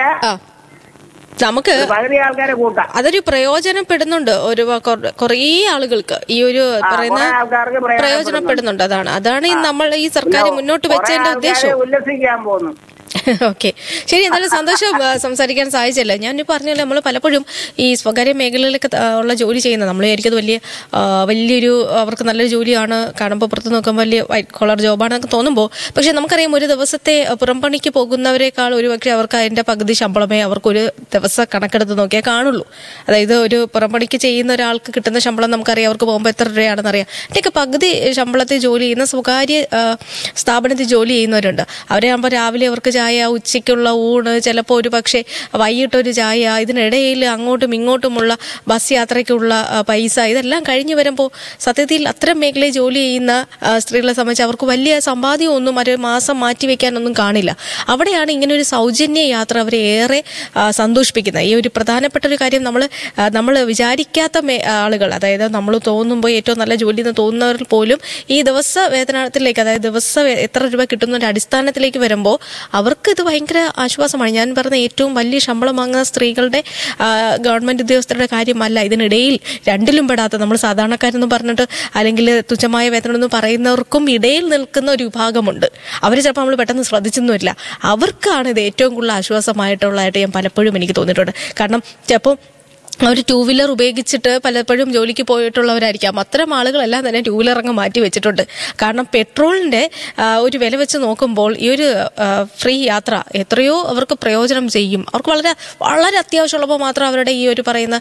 നമുക്ക് പകുതി ആൾക്കാരെ കൂട്ടാം. അതൊരു പ്രയോജനപ്പെടുന്നുണ്ട് ഒരു കുറേ ആളുകൾക്ക്, ഈ ഒരു പറയുന്ന പ്രയോജനപ്പെടുന്നുണ്ട്. അതാണ് അതാണ് നമ്മൾ ഈ സർക്കാർ മുന്നോട്ട് വെച്ചതിന്റെ ഉദ്ദേശം. ഉല്ലസിക്കാൻ പോകുന്നു. ഓക്കെ, ശരി. എന്തായാലും സന്തോഷം സംസാരിക്കാൻ സാധിച്ചല്ല. ഞാൻ പറഞ്ഞല്ലോ, നമ്മൾ പലപ്പോഴും ഈ സ്വകാര്യ മേഖലയിലൊക്കെ ഉള്ള ജോലി ചെയ്യുന്നത് നമ്മൾ വിചാരിക്കുന്നത് വലിയ വലിയൊരു അവർക്ക് നല്ലൊരു ജോലിയാണ്, കാണുമ്പോൾ പുറത്ത് നോക്കുമ്പോൾ വലിയ വൈറ്റ് കോളർ ജോബാണെന്നൊക്കെ തോന്നുമ്പോൾ, പക്ഷെ നമുക്കറിയാം ഒരു ദിവസത്തെ പുറംപണിക്ക് പോകുന്നവരെക്കാൾ ഒരുപക്ഷെ അവർക്ക് അതിന്റെ പകുതി ശമ്പളമേ അവർക്കൊരു ദിവസം കണക്കെടുത്ത് നോക്കിയാൽ കാണുള്ളൂ. അതായത് ഒരു പുറംപണിക്ക് ചെയ്യുന്ന ഒരാൾക്ക് കിട്ടുന്ന ശമ്പളം നമുക്കറിയാം, അവർക്ക് പോകുമ്പോൾ എത്ര രൂപയാണെന്ന് അറിയാം. അതിൻ്റെയൊക്കെ പകുതി ശമ്പളത്തിൽ ജോലി ചെയ്യുന്ന സ്വകാര്യ സ്ഥാപനത്തിൽ ജോലി ചെയ്യുന്നവരുണ്ട്. അവരെ ആകുമ്പോൾ രാവിലെ അവർക്ക് ചായ, ഉച്ചയ്ക്കുള്ള ഊണ്, ചിലപ്പോൾ ഒരു പക്ഷേ വൈകിട്ടൊരു ചായ, ഇതിനിടയിൽ അങ്ങോട്ടും ഇങ്ങോട്ടുമുള്ള ബസ് യാത്രയ്ക്കുള്ള പൈസ, ഇതെല്ലാം കഴിഞ്ഞു വരുമ്പോൾ സത്യത്തിൽ അത്തരം മേഖലയിൽ ജോലി ചെയ്യുന്ന സ്ത്രീകളെ സംബന്ധിച്ച് അവർക്ക് വലിയ സമ്പാദ്യമൊന്നും ഒരു മാസം മാറ്റിവെക്കാനൊന്നും കാണില്ല. അവിടെയാണ് ഇങ്ങനെ ഒരു സൗജന്യ യാത്ര അവരെ ഏറെ സന്തോഷിപ്പിക്കുന്നത്. ഈ ഒരു പ്രധാനപ്പെട്ട ഒരു കാര്യം നമ്മൾ നമ്മൾ വിചാരിക്കാത്ത ആളുകൾ, അതായത് നമ്മൾ തോന്നുമ്പോൾ ഏറ്റവും നല്ല ജോലി എന്ന് തോന്നുന്നവർ പോലും ഈ ദിവസ വേതനത്തിലേക്ക്, അതായത് ദിവസം എത്ര രൂപ കിട്ടുന്ന ഒരു അടിസ്ഥാനത്തിലേക്ക് വരുമ്പോൾ അവർക്ക് ഇത് ഭയങ്കര ആശ്വാസമാണ്. ഞാൻ പറഞ്ഞ ഏറ്റവും വലിയ ശമ്പളം വാങ്ങുന്ന സ്ത്രീകളുടെ ഗവൺമെന്റ് ഉദ്യോഗസ്ഥരുടെ കാര്യമല്ല, ഇതിനിടയിൽ രണ്ടിലും പെടാത്ത നമ്മൾ സാധാരണക്കാരെന്ന് പറഞ്ഞിട്ട് അല്ലെങ്കിൽ തുച്ഛമായ വേതനം എന്ന് പറയുന്നവർക്കും ഇടയിൽ നിൽക്കുന്ന ഒരു വിഭാഗമുണ്ട്. അവർ ചിലപ്പോൾ നമ്മൾ പെട്ടെന്ന് ശ്രദ്ധിച്ചൊന്നുമില്ല. അവർക്കാണ് ഇത് ഏറ്റവും കൂടുതൽ ആശ്വാസമായിട്ടുള്ളതായിട്ട് ഞാൻ പലപ്പോഴും എനിക്ക് തോന്നിയിട്ടുണ്ട്. കാരണം ചിലപ്പോൾ അവർ ടൂ വീലർ ഉപയോഗിച്ചിട്ട് പലപ്പോഴും ജോലിക്ക് പോയിട്ടുള്ളവരായിരിക്കാം. അത്തരം ആളുകളെല്ലാം തന്നെ ടൂ വീലർ അങ്ങ് മാറ്റി വെച്ചിട്ടുണ്ട്. കാരണം പെട്രോളിന്റെ ഒരു വില വെച്ച് നോക്കുമ്പോൾ ഈ ഒരു ഫ്രീ യാത്ര എത്രയോ അവർക്ക് പ്രയോജനം ചെയ്യും. അവർക്ക് വളരെ വളരെ അത്യാവശ്യമുള്ളപ്പോൾ മാത്രം അവരുടെ ഈ ഒരു പറയുന്ന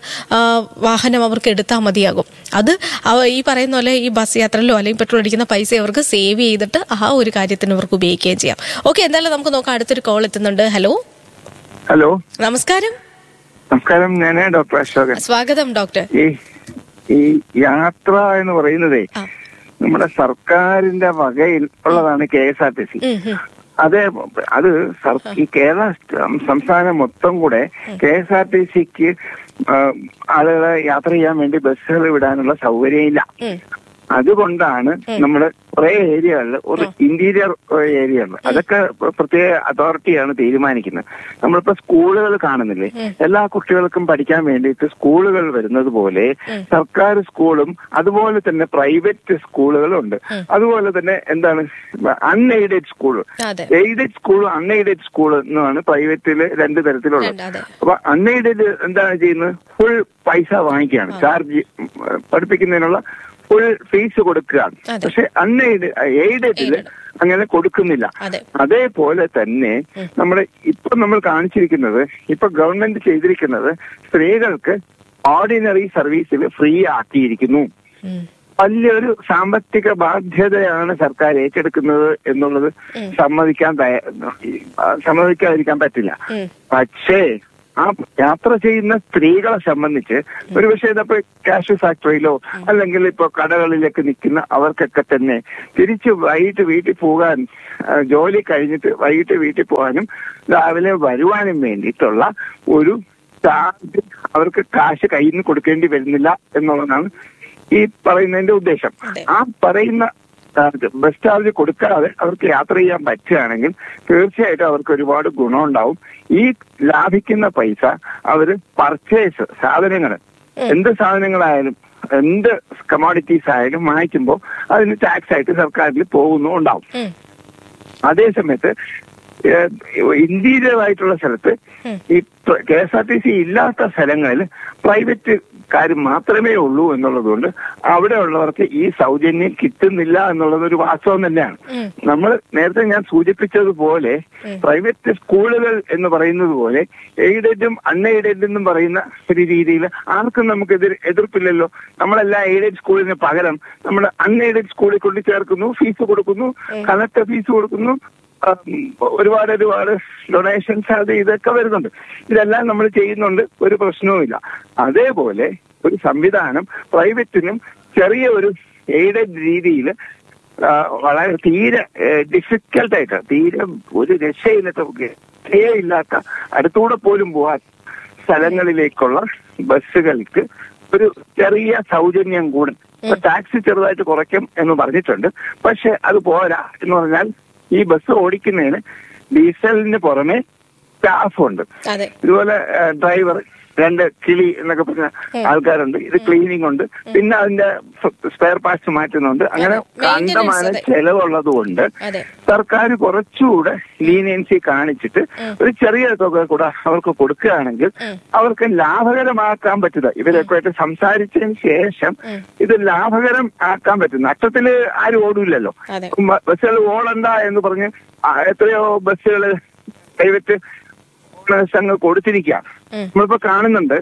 വാഹനം അവർക്ക് എടുത്താൽ മതിയാകും. അത് ഈ പറയുന്ന പോലെ ഈ ബസ് യാത്രയിലോ അല്ലെങ്കിൽ പെട്രോൾ അടിക്കുന്ന പൈസ അവർക്ക് സേവ് ചെയ്തിട്ട് ആ ഒരു കാര്യത്തിന് അവർക്ക് ഉപയോഗിക്കുകയും ചെയ്യാം. ഓക്കെ, എന്തായാലും നമുക്ക് നോക്കാം. അടുത്തൊരു കോൾ എത്തുന്നുണ്ട്. ഹലോ ഹലോ നമസ്കാരം. നമസ്കാരം, ഞാൻ ഡോക്ടർ അശോകൻ. സ്വാഗതം ഡോക്ടർ. ഈ ഈ യാത്ര എന്ന് പറയുന്നതേ നമ്മുടെ സർക്കാരിന്റെ വകയിൽ ഉള്ളതാണ് K S R T C. അത് അത് ഈ കേരള സംസ്ഥാനം മൊത്തം കൂടെ കെ എസ് ആർ ടി സിക്ക് ആളുകളെ യാത്ര ചെയ്യാൻ വേണ്ടി ബസ്സുകൾ വിടാനുള്ള സൗകര്യമില്ല. അതുകൊണ്ടാണ് നമ്മുടെ കുറെ ഏരിയകളിൽ ഒരു ഇന്റീരിയർ ഏരിയകൾ അതൊക്കെ പ്രത്യേക അതോറിറ്റിയാണ് തീരുമാനിക്കുന്നത്. നമ്മളിപ്പോ സ്കൂളുകൾ കാണുന്നില്ലേ, എല്ലാ കുട്ടികൾക്കും പഠിക്കാൻ വേണ്ടിയിട്ട് സ്കൂളുകൾ വരുന്നത് പോലെ സർക്കാർ സ്കൂളും അതുപോലെ തന്നെ പ്രൈവറ്റ് സ്കൂളുകളും ഉണ്ട്. അതുപോലെ തന്നെ എന്താണ് അൺഎയ്ഡഡ് സ്കൂൾ, എയ്ഡഡ് സ്കൂളും അൺഎയ്ഡഡ് സ്കൂൾ എന്നാണ് പ്രൈവറ്റില് രണ്ട് തരത്തിലുള്ളത്. അപ്പൊ അൺഎയ്ഡഡ് എന്താണ് ചെയ്യുന്നത്, ഫുൾ പൈസ വാങ്ങിക്കുകയാണ്, ചാർജ് പഠിപ്പിക്കുന്നതിനുള്ള ഫുൾ ഫീസ് കൊടുക്കുകയാണ്. പക്ഷെ അൺഎയ്ഡ് എയ്ഡഡില് അങ്ങനെ കൊടുക്കുന്നില്ല. അതേപോലെ തന്നെ നമ്മുടെ ഇപ്പൊ നമ്മൾ കാണിച്ചിരിക്കുന്നത്, ഇപ്പൊ ഗവൺമെന്റ് ചെയ്തിരിക്കുന്നത് സ്ത്രീകൾക്ക് ഓർഡിനറി സർവീസിൽ ഫ്രീ ആക്കിയിരിക്കുന്നു. വലിയൊരു സാമ്പത്തിക ബാധ്യതയാണ് സർക്കാർ ഏറ്റെടുക്കുന്നത് എന്നുള്ളത് സമ്മതിക്കാൻ സമ്മതിക്കാതിരിക്കാൻ പറ്റില്ല. പക്ഷേ ആ യാത്ര ചെയ്യുന്ന സ്ത്രീകളെ സംബന്ധിച്ച് ഒരു പക്ഷേ ഇതപ്പോ കാഷ്യൂ ഫാക്ടറിയിലോ അല്ലെങ്കിൽ ഇപ്പൊ കടകളിലേക്ക് നിൽക്കുന്ന അവർക്കൊക്കെ തന്നെ തിരിച്ച് വൈകിട്ട് വീട്ടിൽ പോകാൻ, ജോലി കഴിഞ്ഞിട്ട് വൈകിട്ട് വീട്ടിൽ പോകാനും രാവിലെ വരുവാനും വേണ്ടിയിട്ടുള്ള ഒരു ചാർജ് അവർക്ക് കാശ് കയ്യിൽ നിന്ന് കൊടുക്കേണ്ടി വരുന്നില്ല എന്നുള്ളതാണ് ഈ പറയുന്നതിന്റെ ഉദ്ദേശം. ആ പറയുന്ന ബസ് ചാർജ് കൊടുക്കാതെ അവർക്ക് യാത്ര ചെയ്യാൻ പറ്റുകയാണെങ്കിൽ തീർച്ചയായിട്ടും അവർക്ക് ഒരുപാട് ഗുണമുണ്ടാവും. ഈ ലാഭിക്കുന്ന പൈസ അവര് പർച്ചേസ് സാധനങ്ങൾ, എന്ത് സാധനങ്ങളായാലും എന്ത് കമോഡിറ്റീസ് ആയാലും വാങ്ങിക്കുമ്പോൾ അതിന് ടാക്സ് ആയിട്ട് സർക്കാരിൽ പോകുന്നുണ്ടാവും. അതേസമയത്ത് ഇന്റീരിയർ ആയിട്ടുള്ള സ്ഥലത്ത് ഈ K S R T C ഇല്ലാത്ത സ്ഥലങ്ങളിൽ പ്രൈവറ്റ് കാര്യം മാത്രമേ ഉള്ളൂ എന്നുള്ളതുകൊണ്ട് അവിടെ ഉള്ളവർക്ക് ഈ സൗജന്യം കിട്ടുന്നില്ല എന്നുള്ളത് ഒരു വാസ്തവം തന്നെയാണ്. നമ്മൾ നേരത്തെ ഞാൻ സൂചിപ്പിച്ചതുപോലെ പ്രൈവറ്റ് സ്കൂളുകൾ എന്ന് പറയുന്നത് പോലെ എയ്ഡഡും അൺഎയ്ഡഡ് എന്നും പറയുന്ന ഒരു രീതിയിൽ ആർക്കും നമുക്ക് എതിർ എതിർപ്പില്ലല്ലോ. നമ്മളെല്ലാം എയ്ഡഡ് സ്കൂളിന് പകരം നമ്മൾ അൺഎയ്ഡഡ് സ്കൂളിൽ കൊണ്ട് ചേർക്കുന്നു, ഫീസ് കൊടുക്കുന്നു, കലക്ടർ ഫീസ് കൊടുക്കുന്നു, ഒരുപാട് ഒരുപാട് ഡൊണേഷൻസ് അത് ഇതൊക്കെ വരുന്നുണ്ട്. ഇതെല്ലാം നമ്മൾ ചെയ്യുന്നുണ്ട്, ഒരു പ്രശ്നവുമില്ല. അതേപോലെ ഒരു സംവിധാനം പ്രൈവറ്റിനും ചെറിയ ഒരു എയ്ഡഡ് രീതിയിൽ വളരെ തീരെ ഡിഫിക്കൽട്ടായിട്ട്, തീരെ ഒരു രക്ഷയില്ലാത്ത ഇല്ലാത്ത അടുത്തൂടെ പോലും പോകാൻ സ്ഥലങ്ങളിലേക്കുള്ള ബസ്സുകൾക്ക് ഒരു ചെറിയ സൗജന്യം കൂടും. ഇപ്പൊ ടാക്സി ചെറുതായിട്ട് കുറയ്ക്കും എന്ന് പറഞ്ഞിട്ടുണ്ട്. പക്ഷെ അത് പോരാ എന്ന് പറഞ്ഞാൽ ഈ ബസ് ഓടിക്കുന്നതിന് ഡീസലിന് പുറമെ സ്റ്റാഫുണ്ട്. ഇതുപോലെ ഡ്രൈവർ, രണ്ട് കിളി എന്നൊക്കെ പറഞ്ഞ ആൾക്കാരുണ്ട്. ഇത് ക്ലീനിങ് ഉണ്ട്, പിന്നെ അതിന്റെ സ്പെയർ പാർട്സ് മാറ്റുന്നുണ്ട്. അങ്ങനെ കണ്ടമാന ചെലവുള്ളത് കൊണ്ട് സർക്കാർ കുറച്ചുകൂടെ ലീനിയൻസി കാണിച്ചിട്ട് ഒരു ചെറിയ തുക കൂടെ അവർക്ക് കൊടുക്കുകയാണെങ്കിൽ അവർക്ക് ലാഭകരമാക്കാൻ പറ്റുക. ഇവരൊക്കെ ആയിട്ട് സംസാരിച്ചതിന് ശേഷം ഇത് ലാഭകരം ആക്കാൻ പറ്റും. നഷ്ടത്തില് ആരും ഓടില്ലല്ലോ. ബസ്സുകൾ ഓടണ്ട എന്ന് പറഞ്ഞ് എത്രയോ ബസ്സുകൾ പ്രൈവറ്റ് സംഘം കൊടുത്തിരിക്കുകയാണ്. നമ്മളിപ്പോ കാണുന്നുണ്ട്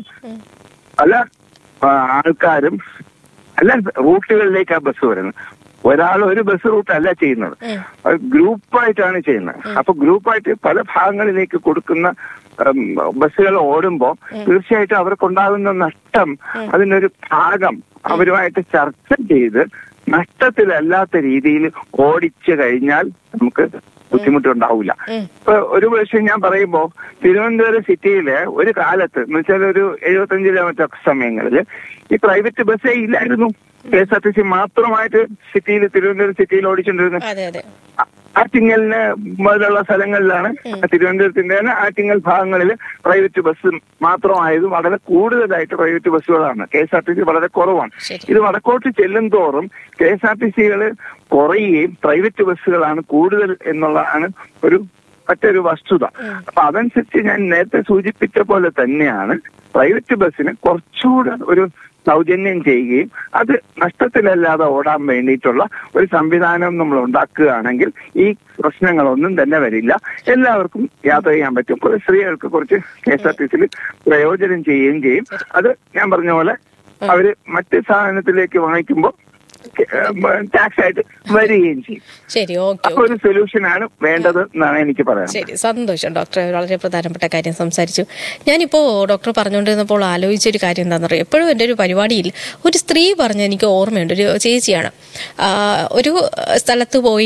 പല ആൾക്കാരും എല്ലാ റൂട്ടുകളിലേക്ക് ആ ബസ് വരുന്നത്. ഒരാൾ ഒരു ബസ് റൂട്ട് അല്ല ചെയ്യുന്നത്, ഗ്രൂപ്പായിട്ടാണ് ചെയ്യുന്നത്. അപ്പൊ ഗ്രൂപ്പായിട്ട് പല ഭാഗങ്ങളിലേക്ക് കൊടുക്കുന്ന ബസ്സുകൾ ഓടുമ്പോൾ തീർച്ചയായിട്ടും അവർക്കുണ്ടാകുന്ന നഷ്ടം അതിനൊരു ഭാഗം അവരുമായിട്ട് ചർച്ച ചെയ്ത് നഷ്ടത്തിലല്ലാത്ത രീതിയിൽ ഓടിച്ചു കഴിഞ്ഞാൽ നമുക്ക് ബുദ്ധിമുട്ടുണ്ടാവില്ല. ഇപ്പൊ ഒരു പക്ഷേ ഞാൻ പറയുമ്പോ തിരുവനന്തപുരം സിറ്റിയില് ഒരു കാലത്ത് എന്ന് വെച്ചാൽ ഒരു എഴുപത്തഞ്ചിലെ മറ്റോ സമയങ്ങളിൽ ഈ പ്രൈവറ്റ് ബസ്സേ ഇല്ലായിരുന്നു. K S R T C മാത്രമായിട്ട് സിറ്റിയിൽ, തിരുവനന്തപുരം സിറ്റിയിൽ ഓടിച്ചിട്ടുണ്ടിരുന്നത്. ആറ്റിങ്ങലിന് മുതലുള്ള സ്ഥലങ്ങളിലാണ്, തിരുവനന്തപുരത്തിന്റെ തന്നെ ആറ്റിങ്ങൽ ഭാഗങ്ങളിൽ പ്രൈവറ്റ് ബസ് മാത്രമായത് വളരെ കൂടുതലായിട്ട് private ബസ്സുകളാണ്. K S R T C വളരെ കുറവാണ്. ഇത് വടക്കോട്ട് ചെല്ലും തോറും കെ എസ് ആർ ടി സികൾ കുറയുകയും പ്രൈവറ്റ് ബസ്സുകളാണ് കൂടുതൽ എന്നുള്ളതാണ് ഒരു മറ്റൊരു വസ്തുത. അപ്പൊ അതനുസരിച്ച് ഞാൻ നേരത്തെ സൂചിപ്പിച്ച പോലെ തന്നെയാണ് പ്രൈവറ്റ് ബസ്സിന് കുറച്ചുകൂടെ ഒരു സൗജന്യം ചെയ്യുകയും അത് നഷ്ടത്തിലല്ലാതെ ഓടാൻ വേണ്ടിയിട്ടുള്ള ഒരു സംവിധാനം നമ്മൾ ഉണ്ടാക്കുകയാണെങ്കിൽ ഈ പ്രശ്നങ്ങളൊന്നും തന്നെ വരില്ല. എല്ലാവർക്കും യാത്ര ചെയ്യാൻ പറ്റും. സ്ത്രീകൾക്ക് കുറച്ച് കെ എസ് ആർ ടി സിയിൽ പ്രയോജനം ചെയ്യുകയും ചെയ്യും. അത് ഞാൻ പറഞ്ഞ പോലെ അവര് മറ്റ് സാധനത്തിലേക്ക് വാങ്ങിക്കുമ്പോൾ ടാക്സ് ആയിട്ട് വരികയും ചെയ്യും. ശരി, ഓക്കെ. അപ്പൊ ഒരു സൊല്യൂഷനാണ് വേണ്ടത് എന്നാണ് എനിക്ക് പറയാൻ. ശരി, സന്തോഷം. ഡോക്ടർ വളരെ പ്രധാനപ്പെട്ട കാര്യം സംസാരിച്ചു. ഞാനിപ്പോ ഡോക്ടർ പറഞ്ഞുകൊണ്ടിരുന്നപ്പോൾ ആലോചിച്ചൊരു കാര്യം എന്താണെന്ന് അറിയാം. എപ്പോഴും എൻ്റെ ഒരു പരിപാടിയിൽ ഒരു സ്ത്രീ പറഞ്ഞ എനിക്ക് ഓർമ്മയുണ്ട്. ഒരു ചേച്ചിയാണ്, ഒരു സ്ഥലത്ത് പോയി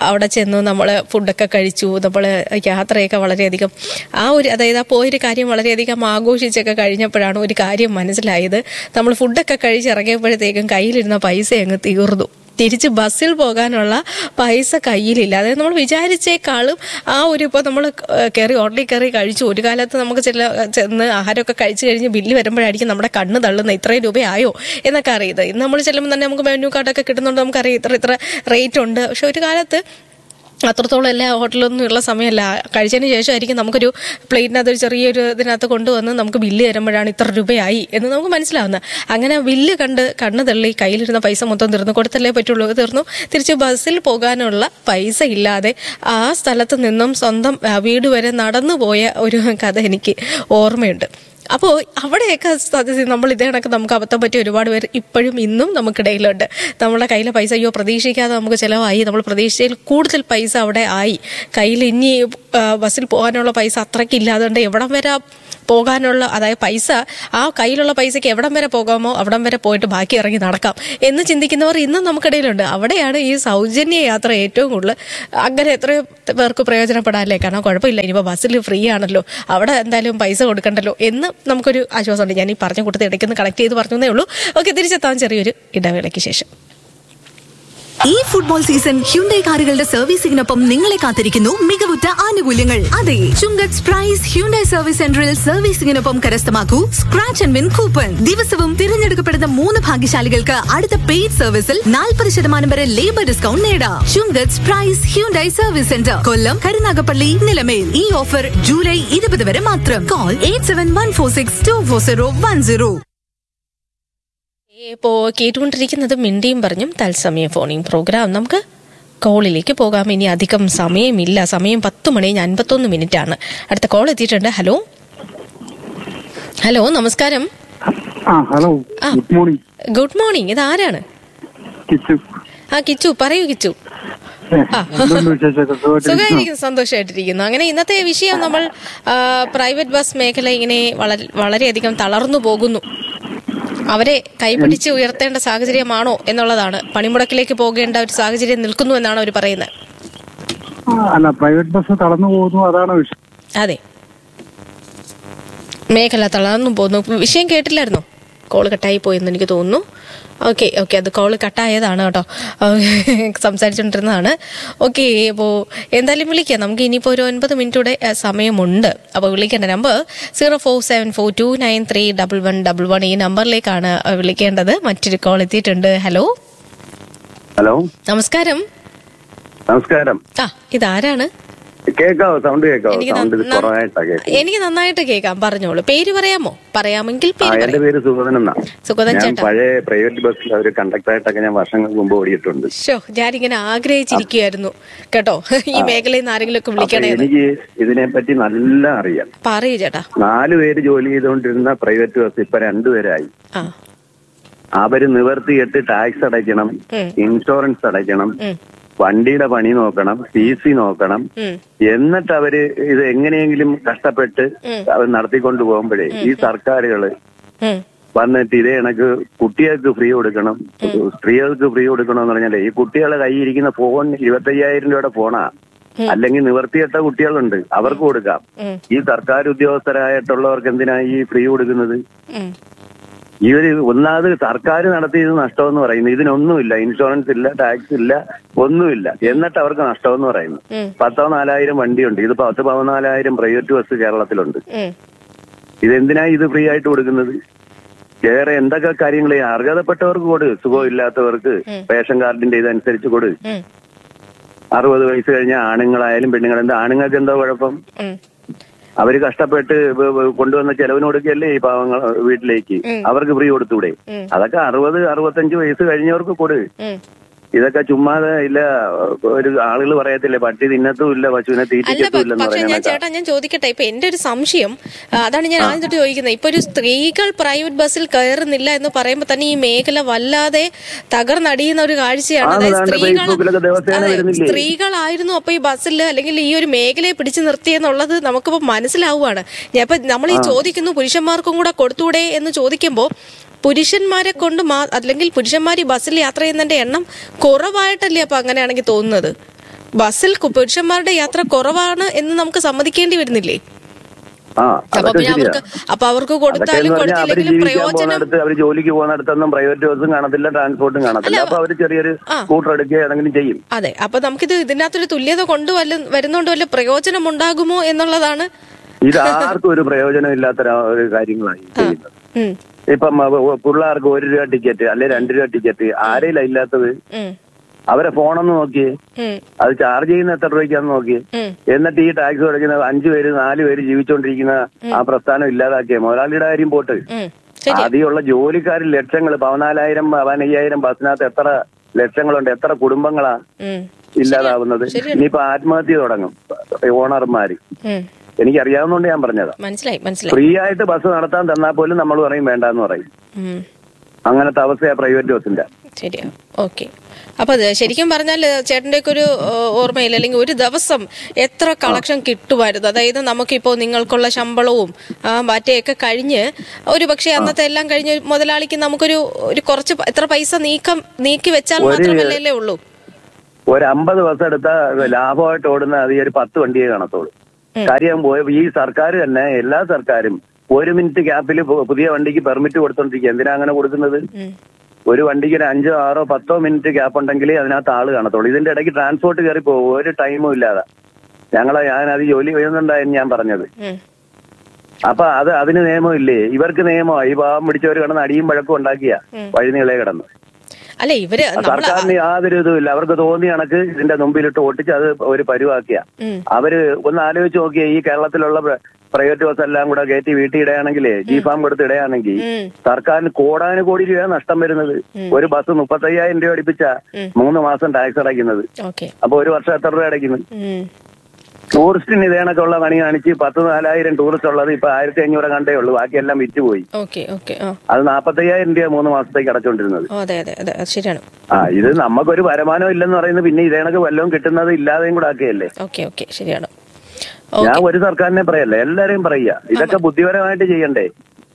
അവിടെ ചെന്നു നമ്മൾ ഫുഡൊക്കെ കഴിച്ചു, നമ്മൾ യാത്രയൊക്കെ വളരെയധികം ആ ഒരു അതായത് ആ പോയൊരു കാര്യം വളരെയധികം ആഘോഷിച്ചൊക്കെ കഴിഞ്ഞപ്പോഴാണ് ഒരു കാര്യം മനസ്സിലായത്. നമ്മൾ ഫുഡൊക്കെ കഴിച്ചിറങ്ങിയപ്പോഴത്തേക്കും കയ്യിലിരുന്ന പൈസ അങ്ങ് തീർന്നു. തിരിച്ച് ബസ്സിൽ പോകാനുള്ള പൈസ കയ്യിലില്ല. അതായത് നമ്മൾ വിചാരിച്ചേക്കാളും ആ ഒരു ഇപ്പോൾ നമ്മൾ കയറി ഹോട്ടലിൽ കയറി കഴിച്ചു, ഒരു കാലത്ത് നമുക്ക് ചില ചെന്ന് ആഹാരമൊക്കെ കഴിച്ചു കഴിഞ്ഞ് ബില്ല് വരുമ്പോഴായിരിക്കും നമ്മുടെ കണ്ണ് തള്ളുന്നത് ഇത്രയും രൂപയായോ എന്നൊക്കെ അറിയുന്നത്. ഇന്ന് നമ്മൾ ചെല്ലുമ്പോൾ തന്നെ നമുക്ക് മെനു കാർഡൊക്കെ കിട്ടുന്നുണ്ട്, നമുക്കറിയാം ഇത്ര ഇത്ര റേറ്റ് ഉണ്ട്. പക്ഷെ ഒരു കാലത്ത് അത്രത്തോളം എല്ലാ ഹോട്ടലൊന്നും ഉള്ള സമയമല്ല. കഴിച്ചതിന് ശേഷമായിരിക്കും നമുക്കൊരു പ്ലേറ്റിനകത്ത് ഒരു ചെറിയൊരു ഇതിനകത്ത് കൊണ്ടുവന്ന് നമുക്ക് ബില്ല് തരുമ്പോഴാണ് ഇത്ര രൂപയായി എന്ന് നമുക്ക് മനസ്സിലാവുന്നത്. അങ്ങനെ ബില്ല് കണ്ട് കണ്ണ് തള്ളി കയ്യിലിരുന്ന പൈസ മൊത്തം തീർന്നു. കൊടുത്തല്ലേ പറ്റുള്ളൂ, തീർന്നു. തിരിച്ച് ബസ്സിൽ പോകാനുള്ള പൈസ ഇല്ലാതെ ആ സ്ഥലത്ത് നിന്നും സ്വന്തം വീട് വരെ നടന്നു പോയ ഒരു കഥ എനിക്ക് ഓർമ്മയുണ്ട്. അപ്പോൾ അവിടെയൊക്കെ സത്യത്തിൽ നമ്മൾ ഇതേ കണക്ക് നമുക്ക് അബദ്ധം പറ്റിയ ഒരുപാട് പേര് ഇപ്പോഴും ഇന്നും നമുക്കിടയിലുണ്ട്. നമ്മുടെ കയ്യിലെ പൈസ അയ്യോ പ്രതീക്ഷിക്കാതെ നമുക്ക് ചിലവായി, നമ്മൾ പ്രതീക്ഷിച്ചതിൽ കൂടുതൽ പൈസ അവിടെ ആയി, കയ്യിൽ ഇനി ബസ്സിൽ പോകാനുള്ള പൈസ അത്രയ്ക്കില്ല, അതുകൊണ്ട് എവിടം വരെ പോകാനുള്ള അതായത് പൈസ ആ കയ്യിലുള്ള പൈസയ്ക്ക് എവിടം വരെ പോകാമോ അവിടം വരെ പോയിട്ട് ബാക്കി ഇറങ്ങി നടക്കാം എന്ന് ചിന്തിക്കുന്നവർ ഇന്നും നമുക്കിടയിലുണ്ട്. അവിടെയാണ് ഈ സൗജന്യ യാത്ര ഏറ്റവും കൂടുതൽ. അങ്ങനെ എത്രയോ പേർക്ക് പ്രയോജനപ്പെടാല്ലേ, കാരണം കുഴപ്പമില്ല ഇനിയിപ്പോൾ ബസ്സിൽ ഫ്രീ ആണല്ലോ, അവിടെ എന്തായാലും പൈസ കൊടുക്കണ്ടല്ലോ എന്ന് നമുക്കൊരു ആശ്വാസമുണ്ട്. ഞാൻ ഈ പറഞ്ഞ കൂട്ടത്തിൽ ഇടയ്ക്കൊന്ന് കണക്ട് ചെയ്ത് പറഞ്ഞതേ ഉള്ളൂ. ഓക്കെ, തിരിച്ചെത്താൻ ചെറിയൊരു ഇടവേളയ്ക്ക് ശേഷം. ഈ ഫുട്ബോൾ സീസൺ ഹ്യുണ്ടൈ കാറുകളുടെ സർവീസിംഗിനൊപ്പം നിങ്ങളെ കാത്തിരിക്കുന്നു മികവുറ്റ ആനുകൂല്യങ്ങൾ. അതെ, ചുങ്കത്ത് പ്രൈസ് ഹ്യുണ്ടൈ സർവീസ് സെന്ററിൽ സർവീസിംഗിനൊപ്പം കരസ്ഥമാക്കൂ സ്ക്രാച്ച് ആൻഡ് വിൻ കൂപ്പൺ. ദിവസവും തിരഞ്ഞെടുക്കപ്പെടുന്ന മൂന്ന് ഭാഗ്യശാലികൾക്ക് അടുത്ത പെയ്ഡ് സർവീസിൽ നാൽപ്പത് ശതമാനം വരെ ലേബർ ഡിസ്കൗണ്ട് നേടാം. ചുങ്കത്ത് പ്രൈസ് ഹ്യുണ്ടൈ സർവീസ് സെന്റർ, കൊല്ലം, കരുനാഗപ്പള്ളി, നിലമേൽ. ഈ ഓഫർ ജൂലൈ ഇരുപത് വരെ മാത്രം. Call eight seven one four six to four zero one zero. ഇപ്പോൾ കേട്ടുകൊണ്ടിരിക്കുന്നത് മിണ്ടിയും പറഞ്ഞും തത്സമയ ഫോണിംഗ് പ്രോഗ്രാം. നമുക്ക് കോളിലേക്ക് പോകാം. ഇനി അധികം സമയമില്ല, സമയം പത്ത് മണി അൻപത്തൊന്ന് മിനിറ്റ് ആണ്. അടുത്ത കോൾ എത്തിയിട്ടുണ്ട്. ഹലോ ഹലോ നമസ്കാരം. Hello, good morning. Good morning. ഇത് ആരാണ്? ആ കിച്ചു, പറയൂ കിച്ചു. സുഖമായിരിക്കുന്നു, സന്തോഷമായിട്ടിരിക്കുന്നു. അങ്ങനെ ഇന്നത്തെ വിഷയം നമ്മൾ പ്രൈവറ്റ് ബസ് മേഖല ഇങ്ങനെ വളരെയധികം തളർന്നു പോകുന്നു, അവരെ കൈപിടിച്ച് ഉയർത്തേണ്ട സാഹചര്യമാണോ എന്നുള്ളതാണ്. പണിമുടക്കിലേക്ക് പോകേണ്ട ഒരു സാഹചര്യം നിൽക്കുന്നു എന്നാണ് അവർ പറയുന്നത്. അല്ല, പ്രൈവറ്റ് ബസ് തളർന്നു പോകുന്നു, അതാണ് വിഷയം. അതെ, മേഖല തളർന്നു പോകുന്നു. വിഷയം കേട്ടില്ലായിരുന്നോ? കോള് കട്ടായി പോയെന്ന് എനിക്ക് തോന്നുന്നു. ഓക്കെ ഓക്കെ അത് കോള് കട്ടായതാണ് കേട്ടോ, സംസാരിച്ചുകൊണ്ടിരുന്നതാണ്. ഓക്കെ, അപ്പോൾ എന്തായാലും വിളിക്കാം. നമുക്ക് ഇനിയിപ്പോൾ ഒരു ഒൻപത് മിനിറ്റൂടെ സമയമുണ്ട്. അപ്പോൾ വിളിക്കേണ്ട number zero four seven four to nine three double one double one ഈ നമ്പറിലേക്കാണ് വിളിക്കേണ്ടത്. മറ്റൊരു കോൾ എത്തിയിട്ടുണ്ട്. ഹലോ ഹലോ നമസ്കാരം. നമസ്കാരം. ആ, ഇതാരാണ്? കേക്കാവോ? സൗണ്ട് കേക്കാവോ? എനിക്ക് നന്നായിട്ട് കേൾക്കാം, പറഞ്ഞോളൂ. പേര് പറയാമോ? പറയാമെങ്കിൽ പേര്. എന്റെ പേര് സുഗതൻ എന്നാ. സുഗതൻ ഞാൻ ചേട്ടാ, പഴയ പ്രൈവറ്റ് ബസ്സിൽ ഒരു കണ്ടക്ടറായിട്ടൊക്കെ ഞാൻ വർഷങ്ങൾക്ക് മുമ്പ് ഓടിയിട്ടുണ്ട്. ഷോ, ഞാനിങ്ങനെ ആഗ്രഹിച്ചിരിക്കുകയായിരുന്നു കേട്ടോ, ഈ മേഖലയിൽ നിന്ന് ആരെങ്കിലും ഒക്കെ വിളിക്കണേ. എനിക്ക് ഇതിനെ പറ്റി നല്ല അറിയാം. പറയൂ ചേട്ടാ. നാലു പേര് ജോലി ചെയ്തുകൊണ്ടിരുന്ന പ്രൈവറ്റ് ബസ് ഇപ്പൊ രണ്ടുപേരായി. അവര് നിവർത്തിയിട്ട് ടാക്സ് അടയ്ക്കണം, ഇൻഷുറൻസ് അടയ്ക്കണം, വണ്ടിയുടെ പണി നോക്കണം, പി സി നോക്കണം. എന്നിട്ട് അവര് ഇത് എങ്ങനെയെങ്കിലും കഷ്ടപ്പെട്ട് അവർ നടത്തിക്കൊണ്ട് പോകുമ്പോഴേ ഈ സർക്കാരുകള് വന്നിട്ട് ഇതേ കണക്ക് കുട്ടികൾക്ക് ഫ്രീ കൊടുക്കണം, സ്ത്രീകൾക്ക് ഫ്രീ കൊടുക്കണം എന്ന് പറഞ്ഞാലേ ഈ കുട്ടികളെ കയ്യിൽ ഇരിക്കുന്ന ഫോൺ ഇരുപത്തയ്യായിരം രൂപയുടെ ഫോണാ. അല്ലെങ്കിൽ നിവർത്തിയിട്ട കുട്ടികളുണ്ട്, അവർക്ക് കൊടുക്കാം. ഈ സർക്കാർ ഉദ്യോഗസ്ഥരായിട്ടുള്ളവർക്ക് എന്തിനാ ഈ ഫ്രീ കൊടുക്കുന്നത്? ഇവര് ഒന്നാമത് സർക്കാർ നടത്തിയത് നഷ്ടമെന്ന് പറയുന്നു. ഇതിനൊന്നുമില്ല, ഇൻഷുറൻസ് ഇല്ല, ടാക്സ് ഇല്ല, ഒന്നുമില്ല. എന്നിട്ട് അവർക്ക് നഷ്ടമെന്ന് പറയുന്നു. പത്തോ നാലായിരം വണ്ടിയുണ്ട്, ഇത് പത്ത് പതിനാലായിരം പ്രൈവറ്റ് ബസ് കേരളത്തിലുണ്ട്. ഇതെന്തിനാ ഇത് ഫ്രീ ആയിട്ട് കൊടുക്കുന്നത്? വേറെ എന്തൊക്കെ കാര്യങ്ങൾ അർഹതപ്പെട്ടവർക്ക് കൊടു, സുഖമില്ലാത്തവർക്ക് റേഷൻ കാർഡിന്റെ ഇതനുസരിച്ച് കൊടു. അറുപത് വയസ്സ് കഴിഞ്ഞ ആണുങ്ങളായാലും പെണ്ണുങ്ങളെന്താ, ആണുങ്ങൾക്ക് എന്താ കുഴപ്പം? അവര് കഷ്ടപ്പെട്ട് കൊണ്ടുവന്ന ചെലവിന് കൊടുക്കുകയല്ലേ ഈ പാവങ്ങൾ വീട്ടിലേക്ക്, അവർക്ക് ഫ്രീ കൊടുത്തൂടെ? അതൊക്കെ അറുപത് അറുപത്തഞ്ച് വയസ്സ് കഴിഞ്ഞവർക്ക് കൊടു. ഇതൊക്കെ ചുമ്മാതെ ഇല്ല. ഒരു ആളുകൾ പറയത്തില്ലേ പട്ടി തിന്നത്തും ഇല്ല പശുവിനെ തീറ്റിക്കത്തുമില്ലെന്ന് പറയുന്നത്. ചേട്ടാ ഞാൻ ചോദിക്കട്ടെ, ഇപ്പൊ എന്റെ ഒരു സംശയം അതാണ് ഞാൻ ആദ്യം തൊട്ട് ചോദിക്കുന്നത്. ഇപ്പൊ ഒരു സ്ത്രീകൾ പ്രൈവറ്റ് ബസ്സിൽ കയറുന്നില്ല എന്ന് പറയുമ്പോ തന്നെ ഈ മേഖല വല്ലാതെ തകർന്നടിയുന്ന ഒരു കാഴ്ചയാണ്. അതായത് സ്ത്രീകൾ സ്ത്രീകളായിരുന്നു അപ്പൊ ഈ ബസ്സിൽ അല്ലെങ്കിൽ ഈ ഒരു മേഖലയെ പിടിച്ചു നിർത്തിയെന്നുള്ളത് നമുക്കിപ്പോ മനസ്സിലാവുകയാണ്. ഞാൻ ഇപ്പൊ നമ്മൾ ഈ ചോദിക്കുന്നു പുരുഷന്മാർക്കും കൂടെ കൊടുത്തൂടെ എന്ന് ചോദിക്കുമ്പോ പുരുഷന്മാരെ കൊണ്ട് അല്ലെങ്കിൽ പുരുഷന്മാർ ഈ ബസ്സിൽ യാത്ര ചെയ്യുന്നതിന്റെ എണ്ണം കുറവായിട്ടല്ലേ അപ്പൊ അങ്ങനെയാണെങ്കിൽ തോന്നുന്നത്? ബസ്സിൽ പുരുഷന്മാരുടെ യാത്ര കുറവാണ് എന്ന് നമുക്ക് സമ്മതിക്കേണ്ടി വരുന്നില്ലേ? ആ അപ്പൊ പിന്നെ അവർക്ക് അപ്പൊ അവർക്ക് കൊടുത്താലും കൊടുത്തില്ലെങ്കിലും പ്രയോജനം. അവര് ജോലിക്ക് പോകുന്നിടത്തൊന്നും പ്രൈവറ്റ് ബസ്സും കാണത്തില്ല, ട്രാൻസ്പോർട്ടും കാണത്തില്ല. അപ്പൊ അവര് ചെറിയൊരു സ്കൂട്ടർ എടുക്കുക ഏതെങ്കിലും ചെയ്യും. അതെ, അപ്പൊ നമുക്കിത് ഇതിനകത്തൊരു തുല്യത കൊണ്ടു വരുന്നോണ്ട് വല്ല പ്രയോജനം ഉണ്ടാകുമോ എന്നുള്ളതാണ്. ഇത് ആർക്കും ഒരു പ്രയോജനം ഇല്ലാത്ത ഒരു കാര്യങ്ങളാണ് ചെയ്യുന്നത്. ഇപ്പം പിള്ളേർക്ക് ഒരു രൂപ ടിക്കറ്റ് അല്ലെ രണ്ട് രൂപ ടിക്കറ്റ് ആരെയില്ല ഇല്ലാത്തത്. അവരെ ഫോണൊന്ന് നോക്കിയേ, അത് ചാർജ് ചെയ്യുന്ന എത്ര രൂപയ്ക്കാന്ന് നോക്കിയേ. എന്നിട്ട് ഈ ടാക്സ് കൊടുക്കുന്ന അഞ്ചു പേര് നാല് പേര് ജീവിച്ചോണ്ടിരിക്കുന്ന ആ പ്രസ്ഥാനം ഇല്ലാതാക്കിയ മുതലാളിയുടെ കാര്യം പോട്ട്. ആദ്യമുള്ള ജോലിക്കാരിൽ ലക്ഷങ്ങൾ, പതിനാലായിരം പതിനയ്യായിരം ബസ്സിനകത്ത് എത്ര ലക്ഷങ്ങളുണ്ട്, എത്ര കുടുംബങ്ങളാ ഇല്ലാതാവുന്നത്. ഇനിയിപ്പോ ആത്മഹത്യ തുടങ്ങും ഓണർമാര്. എനിക്കറിയാവുന്നതുകൊണ്ട് ഞാൻ പറഞ്ഞതാ. ഫ്രീ ആയിട്ട് ബസ് നടത്താൻ തന്നാൽ പോലും നമ്മൾ പറയും വേണ്ടെന്ന് പറയും. അങ്ങനത്തെ അവസ്ഥയാ പ്രൈവറ്റ് ബസ്സിന്റെ. ശരിയാ, ഓക്കെ. അപ്പൊ ശരിക്കും പറഞ്ഞാൽ ചേട്ടന്റെ ഒക്കെ ഒരു ഓർമ്മയിൽ അല്ലെങ്കിൽ ഒരു ദിവസം എത്ര കളക്ഷൻ കിട്ടുമായിരുന്നു? അതായത് നമുക്കിപ്പോ നിങ്ങൾക്കുള്ള ശമ്പളവും മറ്റേയൊക്കെ കഴിഞ്ഞ് ഒരു പക്ഷെ അന്നത്തെ എല്ലാം കഴിഞ്ഞ് മുതലാളിക്ക് നമുക്കൊരു ഒരു കുറച്ച് എത്ര പൈസ നീക്കം നീക്കി വെച്ചാൽ മാത്രമല്ലേ ഉള്ളൂ. ഒരു അമ്പത് ബസ് എടുത്താൽ ലാഭമായിട്ട് ഓടുന്ന അത് ഒരു പത്ത് വണ്ടിയെ കാണത്തുള്ളൂ. കാര്യം ഈ സർക്കാർ തന്നെ, എല്ലാ സർക്കാരും ഒരു മിനിറ്റ് ഗ്യാപ്പിൽ പുതിയ വണ്ടിക്ക് പെർമിറ്റ് കൊടുത്തോണ്ടിരിക്കുക. എന്തിനാ അങ്ങനെ കൊടുക്കുന്നത്? ഒരു വണ്ടിക്ക് ഒരു അഞ്ചോ ആറോ പത്തോ മിനിറ്റ് ഗ്യാപ്പ് ഉണ്ടെങ്കിലേ അതിനകത്ത് ആള് കാണത്തുള്ളൂ. ഇതിന്റെ ഇടയ്ക്ക് ട്രാൻസ്പോർട്ട് കയറി പോകും ഒരു ടൈമും ഇല്ലാതെ. ഞങ്ങളെ ഞാനത് ജോലി ചെയ്യുന്നുണ്ടായിരുന്നു ഞാൻ പറഞ്ഞത്. അപ്പൊ അത് അതിന് നിയമമില്ലേ? ഇവർക്ക് നിയമമായി. ഈ പാവം പിടിച്ചവർ കിടന്ന് അടിയും വഴക്കും ഉണ്ടാക്കിയ വഴിനീളെ കിടന്ന്. അല്ലെ ഇവര് സർക്കാരിന് യാതൊരു ഇതുമില്ല. അവർക്ക് തോന്നിയ കണക്ക് ഇതിന്റെ മുമ്പിലിട്ട് ഓട്ടിച്ച് അത് ഒരു പരുവാക്കിയ. അവര് ഒന്ന് ആലോചിച്ച് നോക്കിയേ, ഈ കേരളത്തിലുള്ള പ്രൈവറ്റ് ബസ് എല്ലാം കൂടെ കയറ്റി വീട്ടിൽ ഇടയാണെങ്കിലേ, ജി ഫാം കൊടുത്ത് ഇടയാണെങ്കിൽ സർക്കാരിന് കോടാനു കോടി രൂപ നഷ്ടം വരുന്നത്. ഒരു ബസ് മുപ്പത്തയ്യായിരം രൂപ അടിപ്പിച്ച മൂന്ന് മാസം ടാക്സ് അടയ്ക്കുന്നത്. അപ്പൊ ഒരു വർഷം എത്ര രൂപ അടയ്ക്കുന്നത്? ടൂറിസ്റ്റിന് ഇതേണൊക്കെ ഉള്ള പണി കാണിച്ച് പത്ത് നാലായിരം ടൂറിസ്റ്റ് ഉള്ളത് ഇപ്പൊ ആയിരത്തി അഞ്ഞൂറ് കണ്ടേ ഉള്ളൂ. ബാക്കിയെല്ലാം വിറ്റുപോയി. അത് നാപ്പത്തയ്യായിരം രൂപ മൂന്ന് മാസത്തേക്ക് അടച്ചോണ്ടിരുന്നത്. ആ ഇത് നമുക്കൊരു വരുമാനം ഇല്ലെന്ന് പറയുന്നത് പിന്നെ ഇതേണൊക്കെ വല്ലതും കിട്ടുന്നത് ഇല്ലാതെയും കൂടെ ആക്കിയല്ലേ. ശരിയാണ്. ഞാൻ ഒരു സർക്കാരിനെ പറയല്ല, എല്ലാരെയും പറയുക. ഇതൊക്കെ ബുദ്ധിപരമായിട്ട് ചെയ്യണ്ടേ?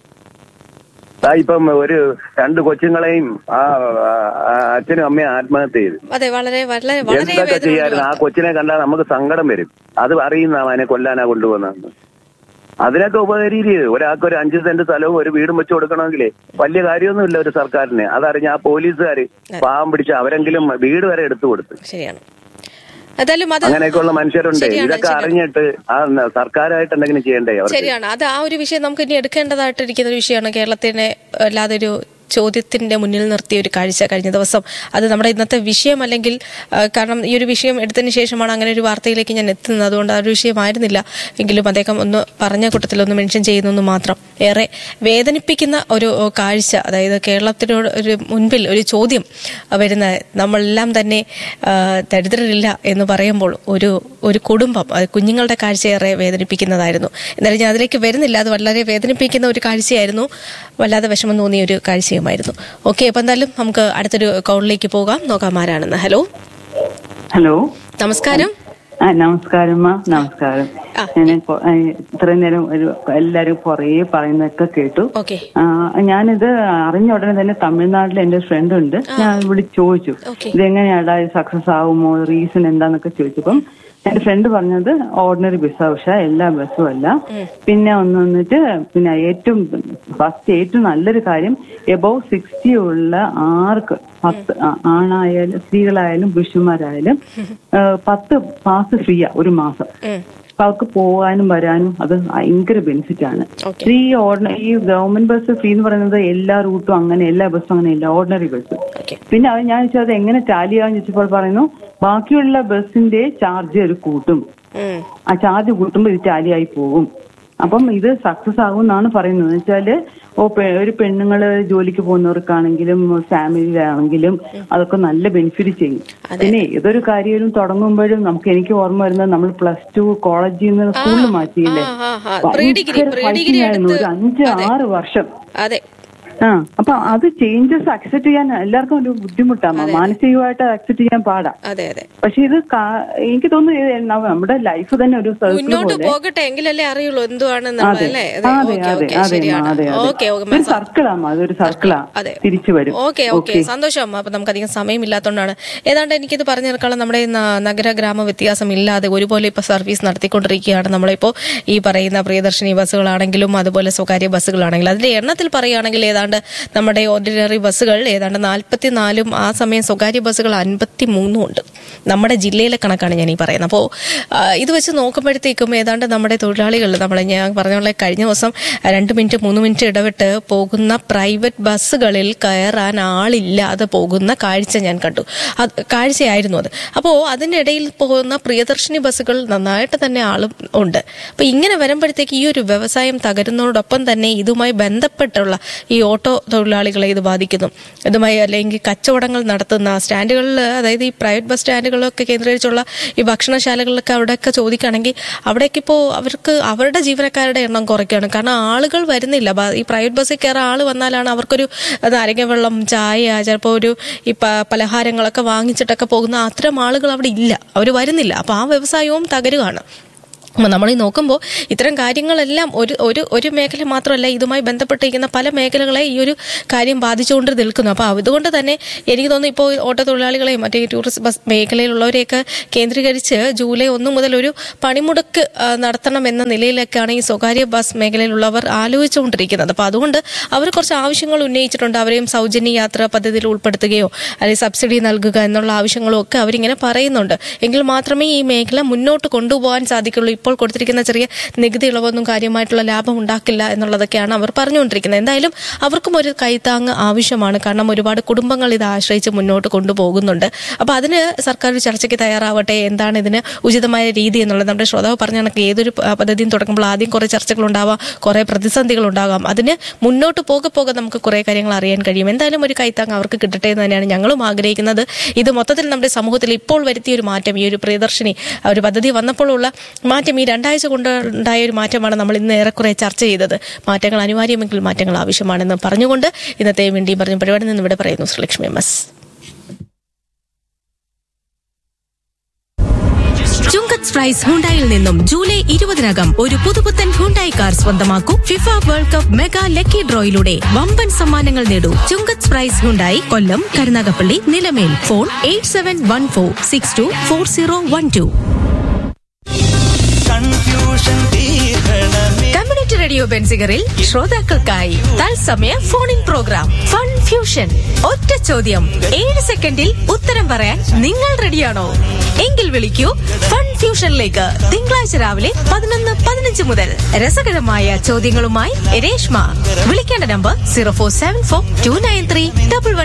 ഇപ്പം ഒരു രണ്ട് കൊച്ചുങ്ങളെയും ആ അച്ഛനും അമ്മയും ആത്മഹത്യ ചെയ്തു. എന്തൊക്കെ ചെയ്യായിരുന്നു? ആ കൊച്ചിനെ കണ്ടാൽ നമുക്ക് സങ്കടം വരും. അത് അറിയുന്ന അവനെ കൊല്ലാനാ കൊണ്ടുപോകുന്നത്. അതിനൊക്കെ ഉപകരിച്ച് ഒരാൾക്ക് ഒരു അഞ്ച് സെന്റ് സ്ഥലവും ഒരു വീടും വെച്ച് കൊടുക്കണമെങ്കിലേ വലിയ കാര്യമൊന്നുമില്ല ഒരു സർക്കാരിന്. അതറിഞ്ഞ ആ പോലീസുകാര് പാവം പിടിച്ച് അവരെങ്കിലും വീട് വരെ എടുത്തു കൊടുത്തു. ശരിയാണ്. അങ്ങനെയൊക്കെയുള്ള മനുഷ്യരുണ്ട്. ഇതൊക്കെ അറിഞ്ഞിട്ട് ആ സർക്കാരായിട്ട് എന്തെങ്കിലും ചെയ്യണ്ടേ? ശരിയാണ്. അത് ആ ഒരു വിഷയം നമുക്ക് ഇനി എടുക്കേണ്ടതായിട്ടിരിക്കുന്ന ഒരു വിഷയമാണ്. കേരളത്തിനെ അല്ലാതൊരു ചോദ്യത്തിന്റെ മുന്നിൽ നിർത്തിയ ഒരു കാഴ്ച കഴിഞ്ഞ ദിവസം. അത് നമ്മുടെ ഇന്നത്തെ വിഷയമല്ലെങ്കിൽ, കാരണം ഈ ഒരു വിഷയം എടുത്തതിന് ശേഷമാണ് അങ്ങനെ ഒരു വാർത്തയിലേക്ക് ഞാൻ എത്തുന്നത്. അതുകൊണ്ട് ആ ഒരു വിഷയമായിരുന്നില്ല. എങ്കിലും അദ്ദേഹം ഒന്ന് പറഞ്ഞ കൂട്ടത്തിൽ ഒന്ന് മെൻഷൻ ചെയ്യുന്നു മാത്രം. ഏറെ വേദനിപ്പിക്കുന്ന ഒരു കാഴ്ച. അതായത് കേരളത്തിനോട് ഒരു മുൻപിൽ ഒരു ചോദ്യം വരുന്ന, നമ്മളെല്ലാം തന്നെ ദരിദ്രരില്ല എന്ന് പറയുമ്പോൾ ഒരു ഒരു കുടുംബം, കുഞ്ഞുങ്ങളുടെ കാഴ്ച ഏറെ വേദനിപ്പിക്കുന്നതായിരുന്നു. എന്നാലും ഞാൻ അതിലേക്ക് വരുന്നില്ല. അത് വളരെ വേദനിപ്പിക്കുന്ന ഒരു കാഴ്ചയായിരുന്നു. വല്ലാതെ വിഷമം തോന്നിയ ഒരു കാഴ്ച ായിരുന്നു. ഓക്കെ, അപ്പൊ എന്തായാലും നമുക്ക് അടുത്തൊരു കോളിലേക്ക് പോകാം. നോക്കാം ആരാണെന്ന്. ഹലോ ഹലോ നമസ്കാരം. ആ നമസ്കാരം. നമസ്കാരം. ഞാൻ ഇത്രയും നേരം ഒരു എല്ലാരും കുറേ പറയുന്നതൊക്കെ കേട്ടു. ഞാനിത് അറിഞ്ഞ ഉടനെ തന്നെ തമിഴ്നാട്ടിൽ എന്റെ ഫ്രണ്ട് ഉണ്ട്. ഞാൻ വിളിച്ച് ചോദിച്ചു ഇതെങ്ങനെയാടാ സക്സസ് ആവുമോ, റീസൺ എന്താന്നൊക്കെ ചോദിച്ചപ്പം എന്റെ ഫ്രണ്ട് പറഞ്ഞത് ഓർഡിനറി ബസ്സാ, പക്ഷെ എല്ലാ ബസ്സും അല്ല. പിന്നെ ഒന്ന് വന്നിട്ട് പിന്നെ ഏറ്റവും ഫസ്റ്റ് ഏറ്റവും നല്ലൊരു കാര്യം എബവ് സിക്സ്റ്റി ഉള്ള ആർക്ക് പത്ത് ആണായാലും സ്ത്രീകളായാലും പുരുഷന്മാരായാലും പത്ത് പാസ് ഫ്രീയാ ഒരു മാസം. അപ്പൊ അവർക്ക് പോകാനും വരാനും അത് ഭയങ്കര ബെനിഫിറ്റ് ആണ്. ഈ ഓർഡിനറി ഈ ഗവൺമെന്റ് ബസ് ഫ്രീ എന്ന് പറയുന്നത് എല്ലാ റൂട്ടും അങ്ങനെ എല്ലാ ബസ്സും അങ്ങനെ ഇല്ല, ഓർഡിനറി ബസ്. പിന്നെ അത് ഞാൻ ചോദിച്ചാൽ അത് എങ്ങനെ ടാലിയാന്ന് ചോദിച്ചപ്പോൾ പറയുന്നു ബാക്കിയുള്ള ബസ്സിന്റെ ചാർജ് ഒരു കൂട്ടും, ആ ചാർജ് കൂട്ടുമ്പോൾ ഇത് ടാലിയായി പോകും. അപ്പം ഇത് സക്സസ് ആകും എന്നാണ് പറയുന്നത്. എന്ന് വെച്ചാല് ഓ ഒരു പെണ്ണുങ്ങള് ജോലിക്ക് പോകുന്നവർക്കാണെങ്കിലും ഫാമിലിയിലാണെങ്കിലും അതൊക്കെ നല്ല ബെനിഫിറ്റ് ചെയ്യും. പിന്നെ ഏതൊരു കാര്യം തുടങ്ങുമ്പോഴും നമുക്ക് എനിക്ക് ഓർമ്മ വരുന്നത് നമ്മൾ പ്ലസ് ടു കോളേജിൽ നിന്ന് സ്കൂളിൽ മാറ്റിയില്ലേ, ഭയങ്കര ഫൈറ്റിംഗ് ആയിരുന്നു ഒരു അഞ്ച് ആറ് വർഷം. ആ അപ്പൊ അത് ചേഞ്ചസ് അക്സെപ്റ്റ് ചെയ്യാൻ എല്ലാവർക്കും ഒരു ബുദ്ധിമുട്ടാണ്, മാനസികമായിട്ട് അക്സെപ്റ്റ് ചെയ്യാൻ പാടാ. പക്ഷെ ഇത് എനിക്ക് തോന്നുന്നു നമ്മുടെ ലൈഫ് തന്നെ ഒരു മുന്നോട്ട് പോകട്ടെ എങ്കിലല്ലേ അറിയുള്ളൂ എന്തുവാണെന്നുള്ളത്. സർക്കിളാണ്, അതൊരു സർക്കിളാ, തിരിച്ചു വരും. ഓക്കെ ഓക്കെ സന്തോഷം. അപ്പൊ നമുക്ക് അധികം സമയമില്ലാത്തതുകൊണ്ടാണ് ഏതാണ്ട് എനിക്കിത് പറഞ്ഞു തീർക്കാനുള്ള നമ്മുടെ നഗര ഗ്രാമ വ്യത്യാസം ഇല്ലാതെ ഒരുപോലെ ഇപ്പൊ സർവീസ് നടത്തിക്കൊണ്ടിരിക്കുകയാണ് നമ്മളിപ്പോ ഈ പറയുന്ന പ്രിയദർശിനി ബസ്സുകളാണെങ്കിലും അതുപോലെ സ്വകാര്യ ബസ്സുകളാണെങ്കിലും. അതിന്റെ എണ്ണത്തിൽ പറയുകയാണെങ്കിൽ ഏതാണ്ട് നമ്മുടെ ഓർഡിനറി ബസ്സുകൾ ഏതാണ്ട് നാൽപ്പത്തിനാലും ആ സമയം സ്വകാര്യ ബസ്സുകൾ അൻപത്തി മൂന്നും ഉണ്ട്. നമ്മുടെ ജില്ലയിലെ കണക്കാണ് ഞാൻ ഈ പറയുന്നത്. അപ്പോൾ ഇത് വെച്ച് നോക്കുമ്പോഴത്തേക്കും ഏതാണ്ട് നമ്മുടെ തൊഴിലാളികൾ നമ്മളെ ഞാൻ പറഞ്ഞ പോലെ കഴിഞ്ഞ ദിവസം രണ്ട് മിനിറ്റ് മൂന്ന് മിനിറ്റ് ഇടവിട്ട് പോകുന്ന പ്രൈവറ്റ് ബസ്സുകളിൽ കയറാൻ ആളില്ലാതെ പോകുന്ന കാഴ്ച ഞാൻ കണ്ടു. അത് കാഴ്ചയായിരുന്നു അത്. അപ്പോൾ അതിനിടയിൽ പോകുന്ന പ്രിയദർശിനി ബസ്സുകൾ നന്നായിട്ട് തന്നെ ആളും ഉണ്ട്. അപ്പൊ ഇങ്ങനെ വരുമ്പോഴത്തേക്ക് ഈ ഒരു വ്യവസായം തകരുന്നതോടൊപ്പം തന്നെ ഇതുമായി ബന്ധപ്പെട്ടുള്ള ഈ ഓട്ടോ തൊഴിലാളികളെ ഇത് ബാധിക്കുന്നു. ഇതുമായി അല്ലെങ്കിൽ കച്ചവടങ്ങൾ നടത്തുന്ന സ്റ്റാൻഡുകളിൽ, അതായത് ഈ പ്രൈവറ്റ് ബസ് സ്റ്റാൻഡുകളൊക്കെ കേന്ദ്രീകരിച്ചുള്ള ഈ ഭക്ഷണശാലകളിലൊക്കെ അവിടെയൊക്കെ ചോദിക്കുകയാണെങ്കിൽ അവിടേക്ക് ഇപ്പോൾ അവർക്ക് അവരുടെ ജീവനക്കാരുടെ എണ്ണം കുറയ്ക്കുകയാണ്. കാരണം ആളുകൾ വരുന്നില്ല. ഈ പ്രൈവറ്റ് ബസ്സിൽ കയറാൻ ആൾ വന്നാലാണ് അവർക്കൊരു നാരങ്ങ വെള്ളം, ചായ, ചിലപ്പോൾ ഒരു ഈ പലഹാരങ്ങളൊക്കെ വാങ്ങിച്ചിട്ടൊക്കെ പോകുന്ന അത്തരം ആളുകൾ അവിടെ ഇല്ല, അവർ വരുന്നില്ല. അപ്പൊ ആ വ്യവസായവും തകരുകയാണ്. നമ്മൾ ഈ നോക്കുമ്പോൾ ഇത്തരം കാര്യങ്ങളെല്ലാം ഒരു ഒരു ഒരു മേഖല മാത്രമല്ല, ഇതുമായി ബന്ധപ്പെട്ടിരിക്കുന്ന പല മേഖലകളെ ഈ ഒരു കാര്യം ബാധിച്ചുകൊണ്ട് നിൽക്കുന്നു. അപ്പോൾ അതുകൊണ്ട് തന്നെ എനിക്ക് തോന്നുന്നു ഇപ്പോൾ ഓട്ടോ തൊഴിലാളികളെയും മറ്റേ ടൂറിസ്റ്റ് ബസ് മേഖലയിലുള്ളവരെയൊക്കെ കേന്ദ്രീകരിച്ച് ജൂലൈ ഒന്ന് മുതൽ ഒരു പണിമുടക്ക് നടത്തണം എന്ന നിലയിലൊക്കെയാണ് ഈ സ്വകാര്യ ബസ് മേഖലയിലുള്ളവർ ആലോചിച്ചുകൊണ്ടിരിക്കുന്നത്. അപ്പോൾ അതുകൊണ്ട് അവർ കുറച്ച് ആവശ്യങ്ങൾ ഉന്നയിച്ചിട്ടുണ്ട്. അവരെയും സൗജന്യ യാത്രാ പദ്ധതിയിൽ ഉൾപ്പെടുത്തുകയോ അല്ലെങ്കിൽ സബ്സിഡി നൽകുക എന്നുള്ള ആവശ്യങ്ങളും ഒക്കെ അവരിങ്ങനെ പറയുന്നുണ്ട്. എങ്കിൽ മാത്രമേ ഈ മേഖല മുന്നോട്ട് കൊണ്ടുപോകാൻ സാധിക്കുള്ളൂ. ഇപ്പോൾ കൊടുത്തിരിക്കുന്ന ചെറിയ നികുതി ഇളവൊന്നും കാര്യമായിട്ടുള്ള ലാഭം ഉണ്ടാക്കില്ല എന്നുള്ളതൊക്കെയാണ് അവർ പറഞ്ഞുകൊണ്ടിരിക്കുന്നത്. എന്തായാലും അവർക്കും ഒരു കൈത്താങ് ആവശ്യമാണ്. കാരണം ഒരുപാട് കുടുംബങ്ങൾ ഇത് ആശ്രയിച്ച് മുന്നോട്ട് കൊണ്ടുപോകുന്നുണ്ട്. അപ്പൊ അതിന് സർക്കാർ ഒരു ചർച്ചയ്ക്ക് തയ്യാറാവട്ടെ. എന്താണ് ഇതിന് ഉചിതമായ രീതി എന്നുള്ളത്. നമ്മുടെ ശ്രോതാവ് പറഞ്ഞ കണക്ക് ഏതൊരു പദ്ധതിയും തുടങ്ങുമ്പോൾ ആദ്യം കുറെ ചർച്ചകൾ ഉണ്ടാവാം, കുറെ പ്രതിസന്ധികൾ ഉണ്ടാകാം. അതിന് മുന്നോട്ട് പോകെ പോകെ നമുക്ക് കുറെ കാര്യങ്ങൾ അറിയാൻ കഴിയും. എന്തായാലും ഒരു കൈത്താങ് അവർക്ക് കിട്ടട്ടെ എന്ന് തന്നെയാണ് ഞങ്ങളും ആഗ്രഹിക്കുന്നത്. ഇത് മൊത്തത്തിൽ നമ്മുടെ സമൂഹത്തിൽ ഇപ്പോൾ വരുത്തിയ ഒരു മാറ്റം, ഈ ഒരു പ്രിയദർശിനി ഒരു പദ്ധതി വന്നപ്പോഴുള്ള മാറ്റം, ഈ രണ്ടാഴ്ച കൊണ്ടുണ്ടായ ഒരു മാറ്റമാണ് നമ്മൾ ഇന്ന് ഏറെക്കുറെ ചർച്ച ചെയ്തത്. മാറ്റങ്ങൾ അനിവാര്യമെങ്കിൽ മാറ്റങ്ങൾ ആവശ്യമാണെന്ന് പറഞ്ഞുകൊണ്ട് ഇന്നത്തെ വേണ്ടിയും പറഞ്ഞ പരിപാടി നിന്ന് ഇവിടെ പറയുന്നു ശ്രീലക്ഷ്മി എം എസ്. ചുങ്കത്ത് പ്രൈസ് ഹുണ്ടായിൽ നിന്നും ജൂലൈ ഇരുപതിനകം ഒരു പുതുപുത്തൻ ഹുണ്ടായി കാർ സ്വന്തമാക്കൂ. FIFA world cup mega lucky ഡ്രോയിലൂടെ വമ്പൻ സമ്മാനങ്ങൾ നേടൂ. ചുങ്കത്ത് price Hyundai, Kollam, Karunagappally, Nilamel. Phone eight seven one four six to four zero one two. Community radio ബെൻസിഗറിൽ ശ്രോതാക്കൾക്കായി തത്സമയ phone in programme fun fusion. ഒറ്റ ചോദ്യം, ഏഴ് സെക്കൻഡിൽ ഉത്തരം പറയാൻ നിങ്ങൾ റെഡിയാണോ? എങ്കിൽ വിളിക്കൂ ഫൺ ഫ്യൂഷനിലേക്ക് തിങ്കളാഴ്ച രാവിലെ പതിനൊന്ന് പതിനഞ്ച് മുതൽ. രസകരമായ ചോദ്യങ്ങളുമായി രേഷ്മ. വിളിക്കേണ്ട number zero four seven four to nine three double one